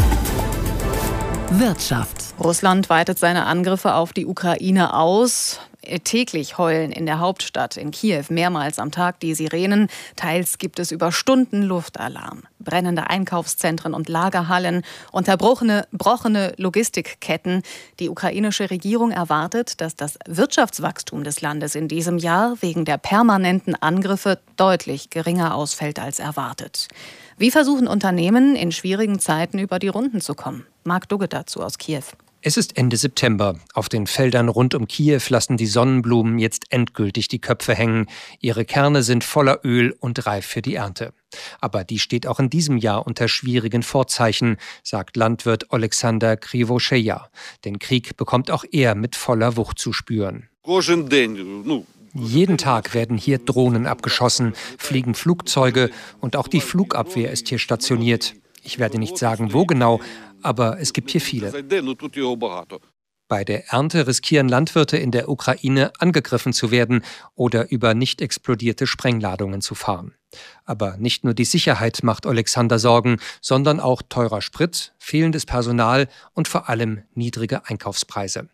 Wirtschaft. Russland weitet seine Angriffe auf die Ukraine aus. Täglich heulen in der Hauptstadt, in Kiew, mehrmals am Tag die Sirenen. Teils gibt es über Stunden Luftalarm. Brennende Einkaufszentren und Lagerhallen, unterbrochene brochene Logistikketten. Die ukrainische Regierung erwartet, dass das Wirtschaftswachstum des Landes in diesem Jahr wegen der permanenten Angriffe deutlich geringer ausfällt als erwartet. Wie versuchen Unternehmen in schwierigen Zeiten über die Runden zu kommen? Marc Dugge dazu aus Kiew. Es ist Ende September. Auf den Feldern rund um Kiew lassen die Sonnenblumen jetzt endgültig die Köpfe hängen. Ihre Kerne sind voller Öl und reif für die Ernte. Aber die steht auch in diesem Jahr unter schwierigen Vorzeichen, sagt Landwirt Oleksandr Krivosheja. Den Krieg bekommt auch er mit voller Wucht zu spüren. Jeden Tag werden hier Drohnen abgeschossen, fliegen Flugzeuge und auch die Flugabwehr ist hier stationiert. Ich werde nicht sagen, wo genau, aber es gibt hier viele. Bei der Ernte riskieren Landwirte in der Ukraine, angegriffen zu werden oder über nicht explodierte Sprengladungen zu fahren. Aber nicht nur die Sicherheit macht Oleksandr Sorgen, sondern auch teurer Sprit, fehlendes Personal und vor allem niedrige Einkaufspreise.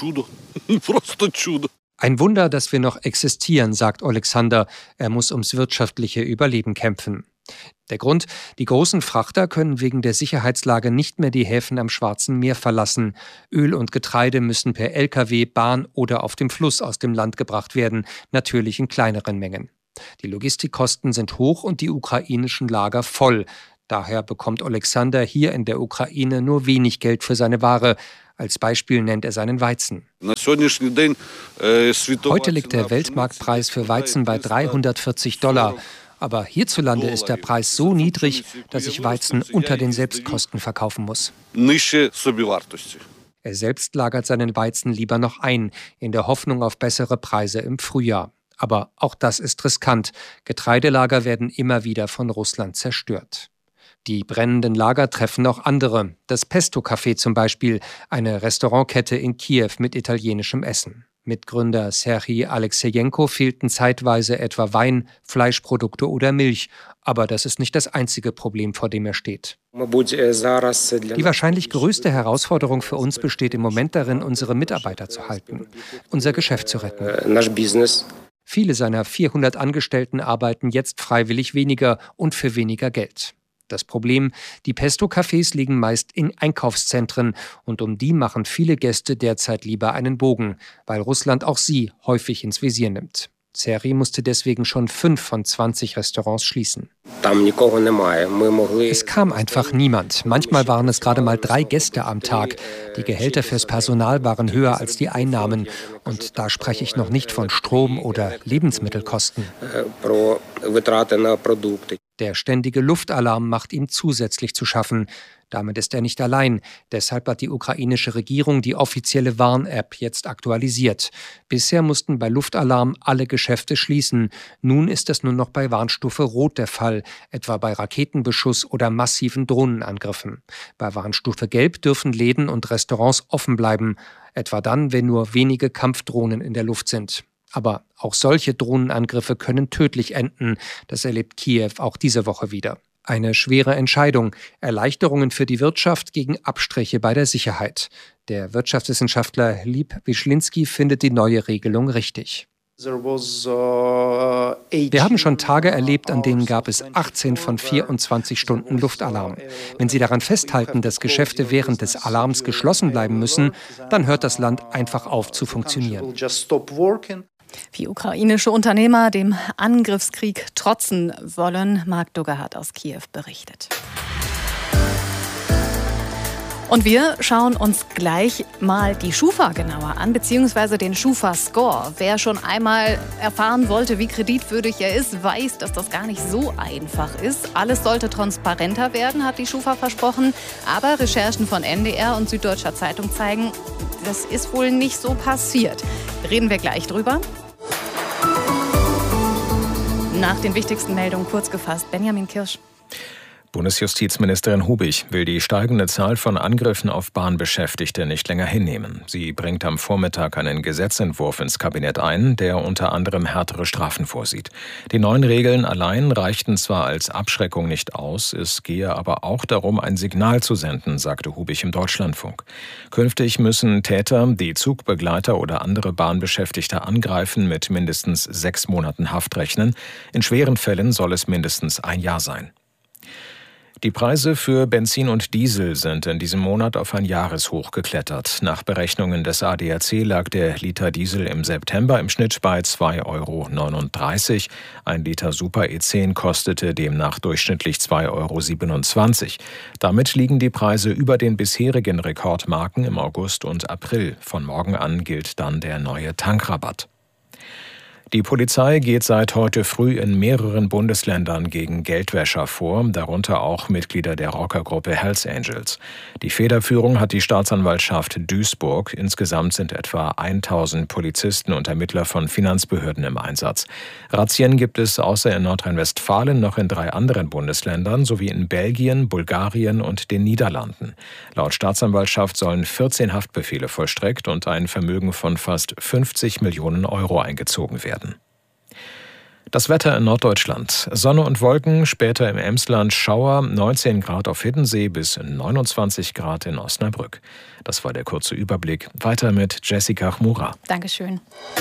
Ein Wunder, dass wir noch existieren, sagt Oleksandr. Er muss ums wirtschaftliche Überleben kämpfen. Der Grund: Die großen Frachter können wegen der Sicherheitslage nicht mehr die Häfen am Schwarzen Meer verlassen. Öl und Getreide müssen per L K W, Bahn oder auf dem Fluss aus dem Land gebracht werden, natürlich in kleineren Mengen. Die Logistikkosten sind hoch und die ukrainischen Lager voll. Daher bekommt Oleksandr hier in der Ukraine nur wenig Geld für seine Ware. Als Beispiel nennt er seinen Weizen. Heute liegt der Weltmarktpreis für Weizen bei dreihundertvierzig Dollar. Aber hierzulande ist der Preis so niedrig, dass ich Weizen unter den Selbstkosten verkaufen muss. Er selbst lagert seinen Weizen lieber noch ein, in der Hoffnung auf bessere Preise im Frühjahr. Aber auch das ist riskant. Getreidelager werden immer wieder von Russland zerstört. Die brennenden Lager treffen auch andere. Das Pesto Café zum Beispiel, eine Restaurantkette in Kiew mit italienischem Essen. Mitgründer Serhij Alexejenko fehlten zeitweise etwa Wein, Fleischprodukte oder Milch. Aber das ist nicht das einzige Problem, vor dem er steht. Die wahrscheinlich größte Herausforderung für uns besteht im Moment darin, unsere Mitarbeiter zu halten, unser Geschäft zu retten. Viele seiner vierhundert Angestellten arbeiten jetzt freiwillig weniger und für weniger Geld. Das Problem: Die Pesto-Cafés liegen meist in Einkaufszentren und um die machen viele Gäste derzeit lieber einen Bogen, weil Russland auch sie häufig ins Visier nimmt. Serhij musste deswegen schon fünf von zwanzig Restaurants schließen. Es kam einfach niemand. Manchmal waren es gerade mal drei Gäste am Tag. Die Gehälter fürs Personal waren höher als die Einnahmen. Und da spreche ich noch nicht von Strom- oder Lebensmittelkosten. Der ständige Luftalarm macht ihm zusätzlich zu schaffen. Damit ist er nicht allein. Deshalb hat die ukrainische Regierung die offizielle Warn-App jetzt aktualisiert. Bisher mussten bei Luftalarm alle Geschäfte schließen. Nun ist es nur noch bei Warnstufe Rot der Fall, etwa bei Raketenbeschuss oder massiven Drohnenangriffen. Bei Warnstufe Gelb dürfen Läden und Restaurants offen bleiben, etwa dann, wenn nur wenige Kampfdrohnen in der Luft sind. Aber auch solche Drohnenangriffe können tödlich enden. Das erlebt Kiew auch diese Woche wieder. Eine schwere Entscheidung. Erleichterungen für die Wirtschaft gegen Abstriche bei der Sicherheit. Der Wirtschaftswissenschaftler Lip Wyszynski findet die neue Regelung richtig. Wir haben schon Tage erlebt, an denen gab es achtzehn von vierundzwanzig Stunden Luftalarm. Wenn Sie daran festhalten, dass Geschäfte während des Alarms geschlossen bleiben müssen, dann hört das Land einfach auf zu funktionieren. Wie ukrainische Unternehmer dem Angriffskrieg trotzen wollen, Marc Dugge hat aus Kiew berichtet. Und wir schauen uns gleich mal die Schufa genauer an, beziehungsweise den Schufa-Score. Wer schon einmal erfahren wollte, wie kreditwürdig er ist, weiß, dass das gar nicht so einfach ist. Alles sollte transparenter werden, hat die Schufa versprochen. Aber Recherchen von N D R und Süddeutscher Zeitung zeigen, das ist wohl nicht so passiert. Reden wir gleich drüber. Nach den wichtigsten Meldungen kurz gefasst, Benjamin Kirsch. Bundesjustizministerin Hubich will die steigende Zahl von Angriffen auf Bahnbeschäftigte nicht länger hinnehmen. Sie bringt am Vormittag einen Gesetzentwurf ins Kabinett ein, der unter anderem härtere Strafen vorsieht. Die neuen Regeln allein reichten zwar als Abschreckung nicht aus, es gehe aber auch darum, ein Signal zu senden, sagte Hubich im Deutschlandfunk. Künftig müssen Täter, die Zugbegleiter oder andere Bahnbeschäftigte angreifen, mit mindestens sechs Monaten Haft rechnen. In schweren Fällen soll es mindestens ein Jahr sein. Die Preise für Benzin und Diesel sind in diesem Monat auf ein Jahreshoch geklettert. Nach Berechnungen des A D A C lag der Liter Diesel im September im Schnitt bei zwei Euro neununddreißig. Ein Liter Super E zehn kostete demnach durchschnittlich zwei Euro siebenundzwanzig. Damit liegen die Preise über den bisherigen Rekordmarken im August und April. Von morgen an gilt dann der neue Tankrabatt. Die Polizei geht seit heute früh in mehreren Bundesländern gegen Geldwäscher vor, darunter auch Mitglieder der Rockergruppe Hells Angels. Die Federführung hat die Staatsanwaltschaft Duisburg. Insgesamt sind etwa tausend Polizisten und Ermittler von Finanzbehörden im Einsatz. Razzien gibt es außer in Nordrhein-Westfalen noch in drei anderen Bundesländern sowie in Belgien, Bulgarien und den Niederlanden. Laut Staatsanwaltschaft sollen vierzehn Haftbefehle vollstreckt und ein Vermögen von fast fünfzig Millionen Euro eingezogen werden. Das Wetter in Norddeutschland. Sonne und Wolken, später im Emsland Schauer, neunzehn Grad auf Hiddensee bis neunundzwanzig Grad in Osnabrück. Das war der kurze Überblick. Weiter mit Jessica Chmura. Dankeschön.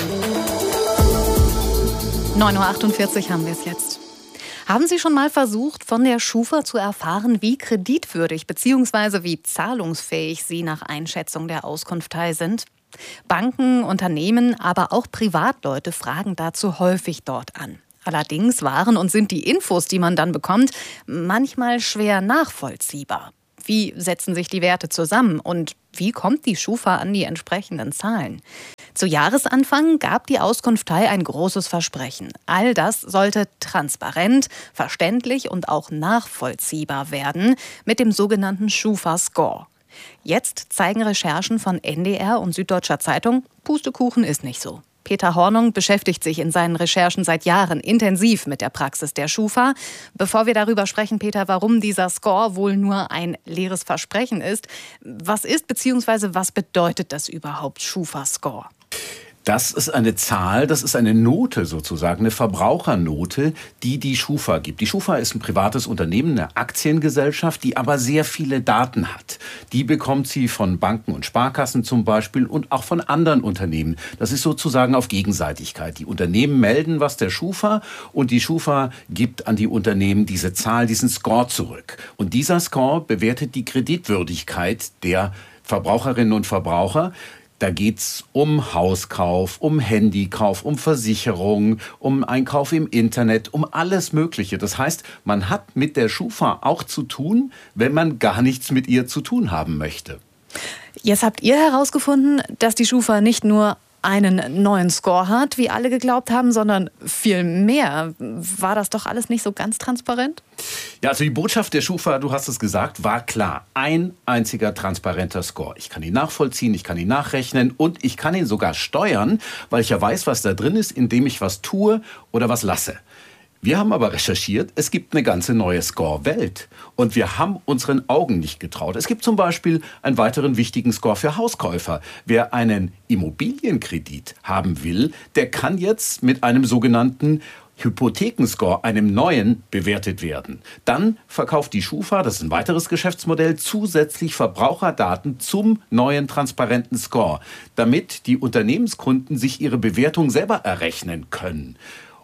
neun Uhr achtundvierzig haben wir es jetzt. Haben Sie schon mal versucht, von der Schufa zu erfahren, wie kreditwürdig bzw. wie zahlungsfähig Sie nach Einschätzung der Auskunftei sind? Banken, Unternehmen, aber auch Privatleute fragen dazu häufig dort an. Allerdings waren und sind die Infos, die man dann bekommt, manchmal schwer nachvollziehbar. Wie setzen sich die Werte zusammen und wie kommt die Schufa an die entsprechenden Zahlen? Zu Jahresanfang gab die Auskunftei ein großes Versprechen. All das sollte transparent, verständlich und auch nachvollziehbar werden mit dem sogenannten Schufa-Score. Jetzt zeigen Recherchen von N D R und Süddeutscher Zeitung, Pustekuchen ist nicht so. Peter Hornung beschäftigt sich in seinen Recherchen seit Jahren intensiv mit der Praxis der Schufa. Bevor wir darüber sprechen, Peter, warum dieser Score wohl nur ein leeres Versprechen ist, was ist bzw. was bedeutet das überhaupt, Schufa-Score? Das ist eine Zahl, das ist eine Note sozusagen, eine Verbrauchernote, die die Schufa gibt. Die Schufa ist ein privates Unternehmen, eine Aktiengesellschaft, die aber sehr viele Daten hat. Die bekommt sie von Banken und Sparkassen zum Beispiel und auch von anderen Unternehmen. Das ist sozusagen auf Gegenseitigkeit. Die Unternehmen melden was der Schufa und die Schufa gibt an die Unternehmen diese Zahl, diesen Score zurück. Und dieser Score bewertet die Kreditwürdigkeit der Verbraucherinnen und Verbraucher. Da geht's um Hauskauf, um Handykauf, um Versicherung, um Einkauf im Internet, um alles Mögliche. Das heißt, man hat mit der Schufa auch zu tun, wenn man gar nichts mit ihr zu tun haben möchte. Jetzt habt ihr herausgefunden, dass die Schufa nicht nur einen neuen Score hat, wie alle geglaubt haben, sondern viel mehr. War das doch alles nicht so ganz transparent? Ja, also die Botschaft der Schufa, du hast es gesagt, war klar. Ein einziger transparenter Score. Ich kann ihn nachvollziehen, ich kann ihn nachrechnen und ich kann ihn sogar steuern, weil ich ja weiß, was da drin ist, indem ich was tue oder was lasse. Wir haben aber recherchiert, es gibt eine ganze neue Score-Welt. Und wir haben unseren Augen nicht getraut. Es gibt zum Beispiel einen weiteren wichtigen Score für Hauskäufer. Wer einen Immobilienkredit haben will, der kann jetzt mit einem sogenannten Hypothekenscore, einem neuen, bewertet werden. Dann verkauft die Schufa, das ist ein weiteres Geschäftsmodell, zusätzlich Verbraucherdaten zum neuen transparenten Score, damit die Unternehmenskunden sich ihre Bewertung selber errechnen können.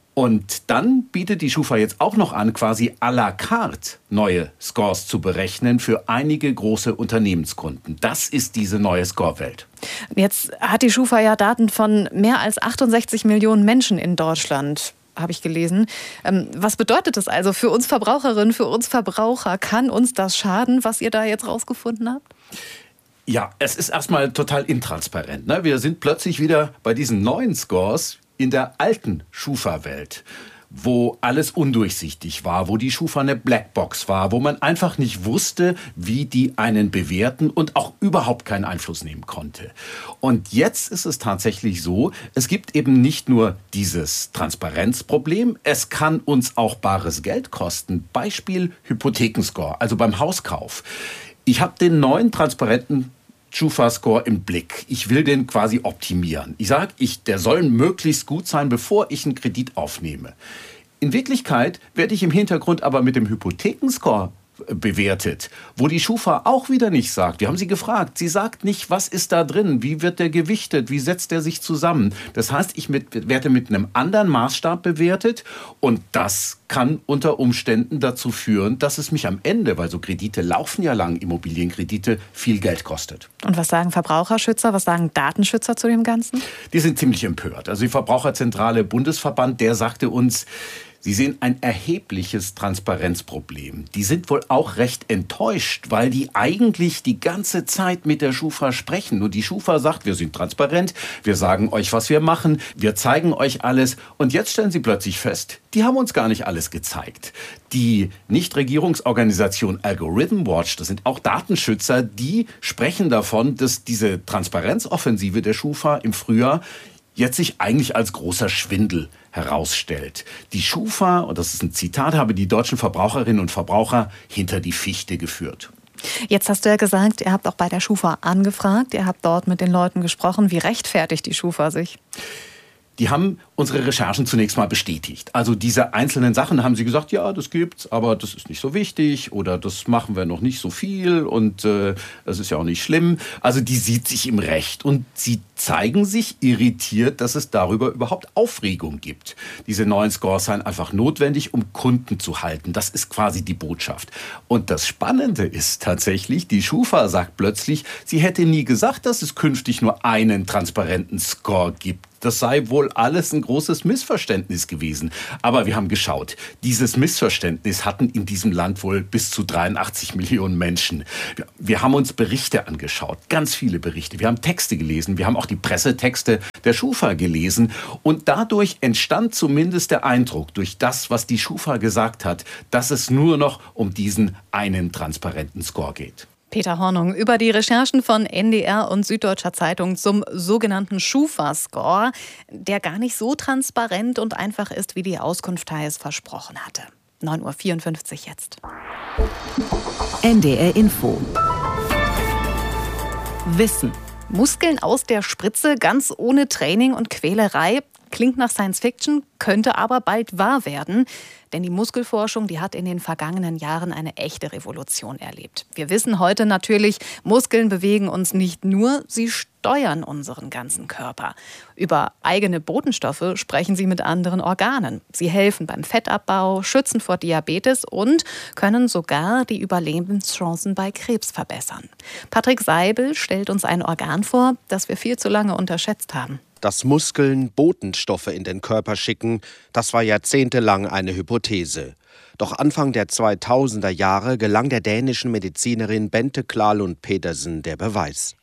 Und dann bietet die Schufa jetzt auch noch an, quasi à la carte neue Scores zu berechnen für einige große Unternehmenskunden. Das ist diese neue Score-Welt. Jetzt hat die Schufa ja Daten von mehr als achtundsechzig Millionen Menschen in Deutschland, habe ich gelesen. Was bedeutet das also für uns Verbraucherinnen, für uns Verbraucher? Kann uns das schaden, was ihr da jetzt rausgefunden habt? Ja, es ist erstmal total intransparent, ne? Wir sind plötzlich wieder bei diesen neuen Scores in der alten Schufa-Welt. wo alles undurchsichtig war, wo die Schufa eine Blackbox war, wo man einfach nicht wusste, wie die einen bewerten und auch überhaupt keinen Einfluss nehmen konnte. Und jetzt ist es tatsächlich so, es gibt eben nicht nur dieses Transparenzproblem, es kann uns auch bares Geld kosten. Beispiel Hypothekenscore, also beim Hauskauf. Ich habe den neuen transparenten Schufa-Score im Blick. Ich will den quasi optimieren. Ich sage, ich, der soll möglichst gut sein, bevor ich einen Kredit aufnehme. In Wirklichkeit werde ich im Hintergrund aber mit dem Hypothekenscore bewertet, wo die Schufa auch wieder nicht sagt. Wir haben sie gefragt. Sie sagt nicht, was ist da drin, wie wird der gewichtet, wie setzt der sich zusammen. Das heißt, ich mit, werde mit einem anderen Maßstab bewertet und das kann unter Umständen dazu führen, dass es mich am Ende, weil so Kredite laufen ja lang, Immobilienkredite, viel Geld kostet. Und was sagen Verbraucherschützer, was sagen Datenschützer zu dem Ganzen? Die sind ziemlich empört. Also die Verbraucherzentrale Bundesverband, der sagte uns, sie sehen ein erhebliches Transparenzproblem. Die sind wohl auch recht enttäuscht, weil die eigentlich die ganze Zeit mit der Schufa sprechen. Nur die Schufa sagt, wir sind transparent, wir sagen euch, was wir machen, wir zeigen euch alles. Und jetzt stellen sie plötzlich fest, die haben uns gar nicht alles gezeigt. Die Nichtregierungsorganisation Algorithm Watch, das sind auch Datenschützer, die sprechen davon, dass diese Transparenzoffensive der Schufa im Frühjahr jetzt sich eigentlich als großer Schwindel herausstellt. Die Schufa, und das ist ein Zitat, habe die deutschen Verbraucherinnen und Verbraucher hinter die Fichte geführt. Jetzt hast du ja gesagt, ihr habt auch bei der Schufa angefragt, ihr habt dort mit den Leuten gesprochen. Wie rechtfertigt die Schufa sich? Die haben unsere Recherchen zunächst mal bestätigt. Also diese einzelnen Sachen haben sie gesagt, ja, das gibt's, aber das ist nicht so wichtig oder das machen wir noch nicht so viel und äh, das ist ja auch nicht schlimm. Also die sieht sich im Recht und sie zeigen sich irritiert, dass es darüber überhaupt Aufregung gibt. Diese neuen Scores seien einfach notwendig, um Kunden zu halten. Das ist quasi die Botschaft. Und das Spannende ist tatsächlich, die Schufa sagt plötzlich, sie hätte nie gesagt, dass es künftig nur einen transparenten Score gibt. Das sei wohl alles ein großes Missverständnis gewesen. Aber wir haben geschaut, dieses Missverständnis hatten in diesem Land wohl bis zu dreiundachtzig Millionen Menschen. Wir, wir haben uns Berichte angeschaut, ganz viele Berichte. Wir haben Texte gelesen, wir haben auch die Pressetexte der Schufa gelesen. Und dadurch entstand zumindest der Eindruck, durch das, was die Schufa gesagt hat, dass es nur noch um diesen einen transparenten Score geht. Peter Hornung über die Recherchen von N D R und Süddeutscher Zeitung zum sogenannten Schufa-Score, der gar nicht so transparent und einfach ist, wie die Auskunft es versprochen hatte. neun Uhr vierundfünfzig jetzt. N D R Info. Wissen. Muskeln aus der Spritze, ganz ohne Training und Quälerei. Klingt nach Science Fiction, könnte aber bald wahr werden. Denn die Muskelforschung, die hat in den vergangenen Jahren eine echte Revolution erlebt. Wir wissen heute natürlich, Muskeln bewegen uns nicht nur, sie steuern unseren ganzen Körper. Über eigene Botenstoffe sprechen sie mit anderen Organen. Sie helfen beim Fettabbau, schützen vor Diabetes und können sogar die Überlebenschancen bei Krebs verbessern. Patrick Seibel stellt uns ein Organ vor, das wir viel zu lange unterschätzt haben. Dass Muskeln Botenstoffe in den Körper schicken, das war jahrzehntelang eine Hypothese. Doch Anfang der zweitausender Jahre gelang der dänischen Medizinerin Bente Klalund Pedersen der Beweis.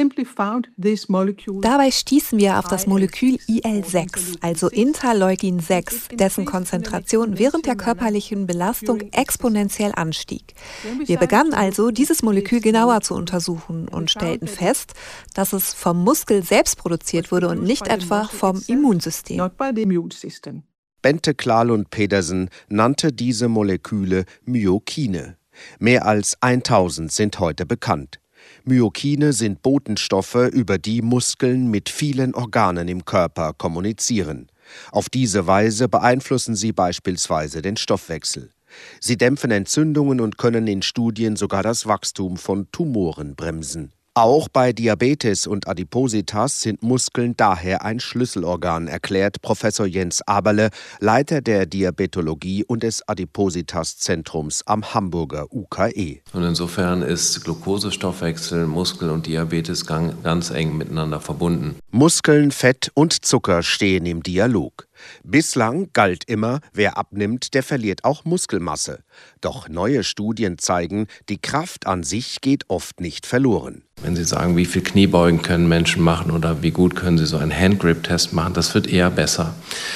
Dabei stießen wir auf das Molekül I L sechs, also Interleukin sechs, dessen Konzentration während der körperlichen Belastung exponentiell anstieg. Wir begannen also, dieses Molekül genauer zu untersuchen und stellten fest, dass es vom Muskel selbst produziert wurde und nicht etwa vom Immunsystem. Bente Klalund Pedersen nannte diese Moleküle Myokine. Mehr als tausend sind heute bekannt. Myokine sind Botenstoffe, über die Muskeln mit vielen Organen im Körper kommunizieren. Auf diese Weise beeinflussen sie beispielsweise den Stoffwechsel. Sie dämpfen Entzündungen und können in Studien sogar das Wachstum von Tumoren bremsen. Auch bei Diabetes und Adipositas sind Muskeln daher ein Schlüsselorgan, erklärt Professor Jens Aberle, Leiter der Diabetologie und des Adipositas-Zentrums am Hamburger U K E. Und insofern ist Glukosestoffwechsel, Muskel und Diabetes ganz eng miteinander verbunden. Muskeln, Fett und Zucker stehen im Dialog. Bislang galt immer, wer abnimmt, der verliert auch Muskelmasse. Doch neue Studien zeigen, die Kraft an sich geht oft nicht verloren. Wenn Sie sagen, wie viel Kniebeugen können Menschen machen oder wie gut können sie so einen Handgrip-Test machen, das wird eher besser.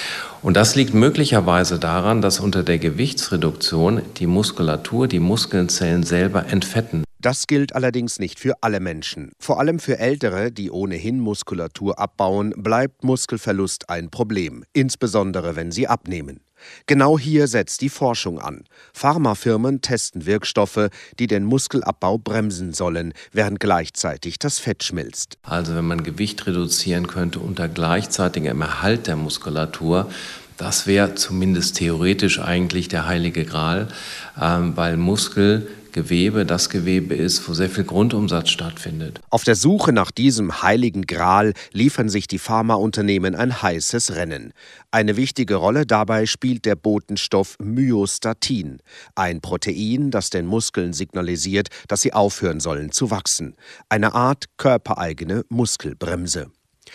Und das liegt möglicherweise daran, dass unter der Gewichtsreduktion die Muskulatur, die Muskelzellen selber entfetten. Das gilt allerdings nicht für alle Menschen. Vor allem für Ältere, die ohnehin Muskulatur abbauen, bleibt Muskelverlust ein Problem, insbesondere wenn sie abnehmen. Genau hier setzt die Forschung an. Pharmafirmen testen Wirkstoffe, die den Muskelabbau bremsen sollen, während gleichzeitig das Fett schmilzt. Also wenn man Gewicht reduzieren könnte unter gleichzeitigem Erhalt der Muskulatur, das wäre zumindest theoretisch eigentlich der heilige Gral, ähm, weil Muskelgewebe das Gewebe ist, wo sehr viel Grundumsatz stattfindet. Auf der Suche nach diesem heiligen Gral liefern sich die Pharmaunternehmen ein heißes Rennen. Eine wichtige Rolle dabei spielt der Botenstoff Myostatin, ein Protein, das den Muskeln signalisiert, dass sie aufhören sollen zu wachsen. Eine Art körpereigene Muskelbremse.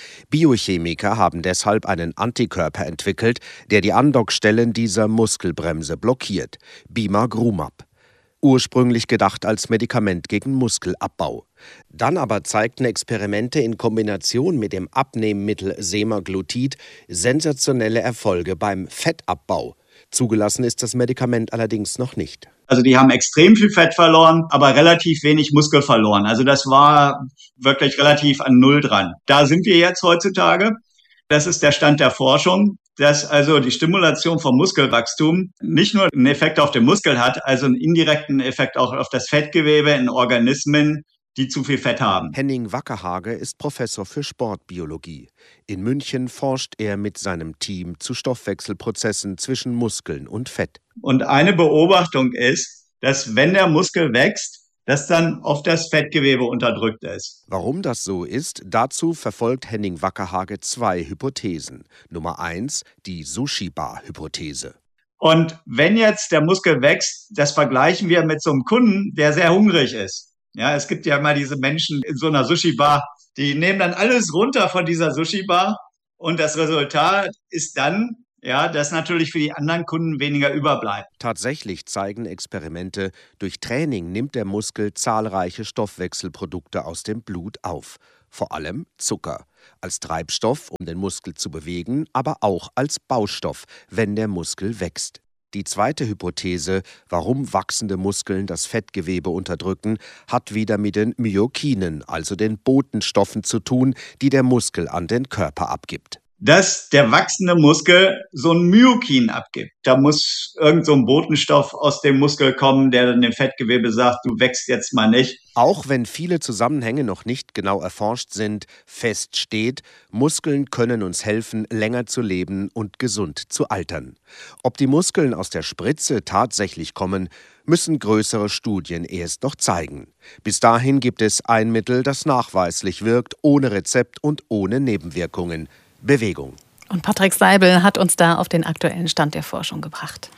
Biochemiker haben deshalb einen Antikörper entwickelt, der die Andockstellen dieser Muskelbremse blockiert, Bimagrumab. Ursprünglich gedacht als Medikament gegen Muskelabbau. Dann aber zeigten Experimente in Kombination mit dem Abnehmmittel Semaglutid sensationelle Erfolge beim Fettabbau. Zugelassen ist das Medikament allerdings noch nicht. Also die haben extrem viel Fett verloren, aber relativ wenig Muskel verloren. Also das war wirklich relativ an Null dran. Da sind wir jetzt heutzutage. Das ist der Stand der Forschung, dass also die Stimulation vom Muskelwachstum nicht nur einen Effekt auf den Muskel hat, also einen indirekten Effekt auch auf das Fettgewebe in Organismen, die zu viel Fett haben. Henning Wackerhage ist Professor für Sportbiologie. In München forscht er mit seinem Team zu Stoffwechselprozessen zwischen Muskeln und Fett. Und eine Beobachtung ist, dass wenn der Muskel wächst, das dann oft das Fettgewebe unterdrückt ist. Warum das so ist, dazu verfolgt Henning Wackerhage zwei Hypothesen. Nummer eins, die Sushi-Bar-Hypothese. Und wenn jetzt der Muskel wächst, das vergleichen wir mit so einem Kunden, der sehr hungrig ist. Ja, es gibt ja mal diese Menschen in so einer Sushi-Bar, die nehmen dann alles runter von dieser Sushi-Bar und das Resultat ist dann, ja, dass natürlich für die anderen Kunden weniger überbleibt. Tatsächlich zeigen Experimente, durch Training nimmt der Muskel zahlreiche Stoffwechselprodukte aus dem Blut auf. Vor allem Zucker. Als Treibstoff, um den Muskel zu bewegen, aber auch als Baustoff, wenn der Muskel wächst. Die zweite Hypothese, warum wachsende Muskeln das Fettgewebe unterdrücken, hat wieder mit den Myokinen, also den Botenstoffen zu tun, die der Muskel an den Körper abgibt. Dass der wachsende Muskel so ein Myokin abgibt. Da muss irgend so ein Botenstoff aus dem Muskel kommen, der dann dem Fettgewebe sagt, du wächst jetzt mal nicht. Auch wenn viele Zusammenhänge noch nicht genau erforscht sind, fest steht, Muskeln können uns helfen, länger zu leben und gesund zu altern. Ob die Muskeln aus der Spritze tatsächlich kommen, müssen größere Studien erst noch zeigen. Bis dahin gibt es ein Mittel, das nachweislich wirkt, ohne Rezept und ohne Nebenwirkungen. Bewegung. Und Patrick Seibel hat uns da auf den aktuellen Stand der Forschung gebracht.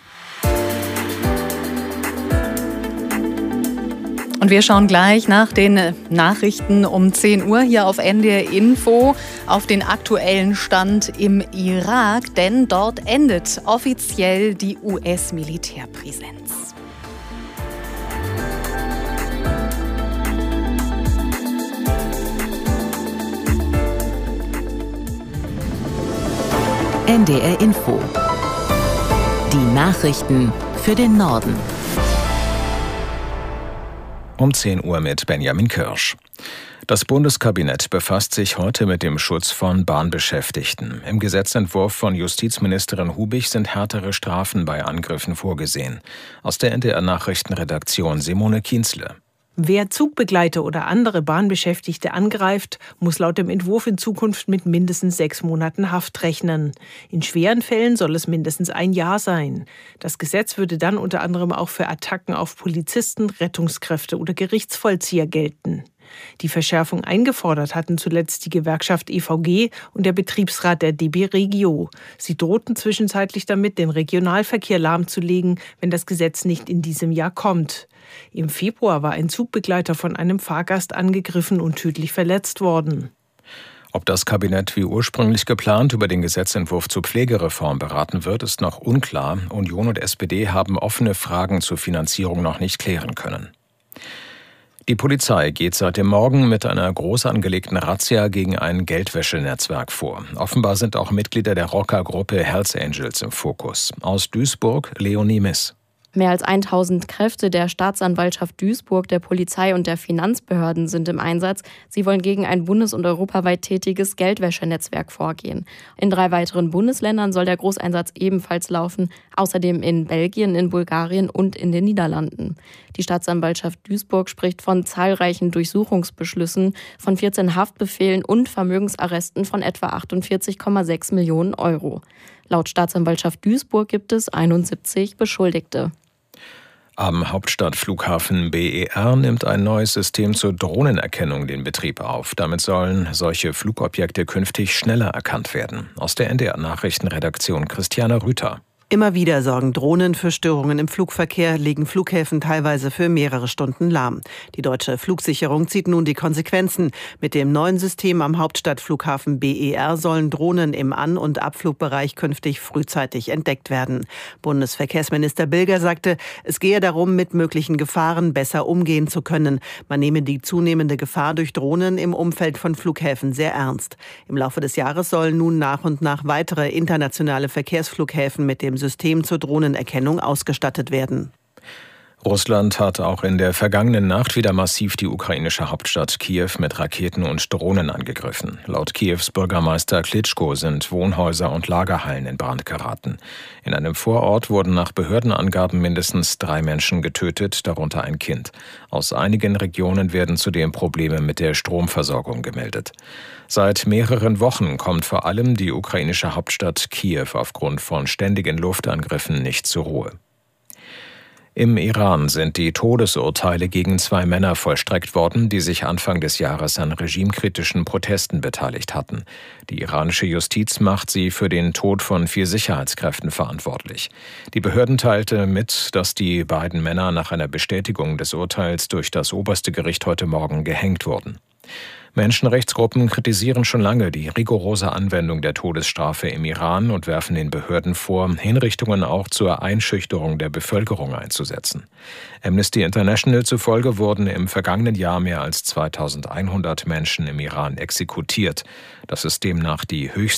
Und wir schauen gleich nach den Nachrichten um zehn Uhr hier auf N D R Info auf den aktuellen Stand im Irak, denn dort endet offiziell die U S-Militärpräsenz. N D R Info. Die Nachrichten für den Norden. Um zehn Uhr mit Benjamin Kirsch. Das Bundeskabinett befasst sich heute mit dem Schutz von Bahnbeschäftigten. Im Gesetzentwurf von Justizministerin Hubich sind härtere Strafen bei Angriffen vorgesehen. Aus der N D R-Nachrichtenredaktion Simone Kienzle. Wer Zugbegleiter oder andere Bahnbeschäftigte angreift, muss laut dem Entwurf in Zukunft mit mindestens sechs Monaten Haft rechnen. In schweren Fällen soll es mindestens ein Jahr sein. Das Gesetz würde dann unter anderem auch für Attacken auf Polizisten, Rettungskräfte oder Gerichtsvollzieher gelten. Die Verschärfung eingefordert hatten zuletzt die Gewerkschaft E V G und der Betriebsrat der D B Regio. Sie drohten zwischenzeitlich damit, den Regionalverkehr lahmzulegen, wenn das Gesetz nicht in diesem Jahr kommt. Im Februar war ein Zugbegleiter von einem Fahrgast angegriffen und tödlich verletzt worden. Ob das Kabinett wie ursprünglich geplant über den Gesetzentwurf zur Pflegereform beraten wird, ist noch unklar. Union und S P D haben offene Fragen zur Finanzierung noch nicht klären können. Die Polizei geht seit dem Morgen mit einer groß angelegten Razzia gegen ein Geldwäschenetzwerk vor. Offenbar sind auch Mitglieder der Rockergruppe Hells Angels im Fokus. Aus Duisburg, Leonie Miss. Mehr als tausend Kräfte der Staatsanwaltschaft Duisburg, der Polizei und der Finanzbehörden sind im Einsatz. Sie wollen gegen ein bundes- und europaweit tätiges Geldwäschenetzwerk vorgehen. In drei weiteren Bundesländern soll der Großeinsatz ebenfalls laufen, außerdem in Belgien, in Bulgarien und in den Niederlanden. Die Staatsanwaltschaft Duisburg spricht von zahlreichen Durchsuchungsbeschlüssen, von vierzehn Haftbefehlen und Vermögensarresten von etwa achtundvierzig Komma sechs Millionen Euro. Laut Staatsanwaltschaft Duisburg gibt es einundsiebzig Beschuldigte. Am Hauptstadtflughafen B E R nimmt ein neues System zur Drohnenerkennung den Betrieb auf. Damit sollen solche Flugobjekte künftig schneller erkannt werden. Aus der N D R-Nachrichtenredaktion Christiane Rüther. Immer wieder sorgen Drohnen für Störungen im Flugverkehr, legen Flughäfen teilweise für mehrere Stunden lahm. Die deutsche Flugsicherung zieht nun die Konsequenzen. Mit dem neuen System am Hauptstadtflughafen B E R sollen Drohnen im An- und Abflugbereich künftig frühzeitig entdeckt werden. Bundesverkehrsminister Bilger sagte, es gehe darum, mit möglichen Gefahren besser umgehen zu können. Man nehme die zunehmende Gefahr durch Drohnen im Umfeld von Flughäfen sehr ernst. Im Laufe des Jahres sollen nun nach und nach weitere internationale Verkehrsflughäfen mit dem System zur Drohnenerkennung ausgestattet werden. Russland hat auch in der vergangenen Nacht wieder massiv die ukrainische Hauptstadt Kiew mit Raketen und Drohnen angegriffen. Laut Kiews Bürgermeister Klitschko sind Wohnhäuser und Lagerhallen in Brand geraten. In einem Vorort wurden nach Behördenangaben mindestens drei Menschen getötet, darunter ein Kind. Aus einigen Regionen werden zudem Probleme mit der Stromversorgung gemeldet. Seit mehreren Wochen kommt vor allem die ukrainische Hauptstadt Kiew aufgrund von ständigen Luftangriffen nicht zur Ruhe. Im Iran sind die Todesurteile gegen zwei Männer vollstreckt worden, die sich Anfang des Jahres an regimekritischen Protesten beteiligt hatten. Die iranische Justiz macht sie für den Tod von vier Sicherheitskräften verantwortlich. Die Behörden teilte mit, dass die beiden Männer nach einer Bestätigung des Urteils durch das oberste Gericht heute Morgen gehängt wurden. Menschenrechtsgruppen kritisieren schon lange die rigorose Anwendung der Todesstrafe im Iran und werfen den Behörden vor, Hinrichtungen auch zur Einschüchterung der Bevölkerung einzusetzen. Amnesty International zufolge wurden im vergangenen Jahr mehr als zweitausendeinhundert Menschen im Iran exekutiert. Das ist demnach die höchste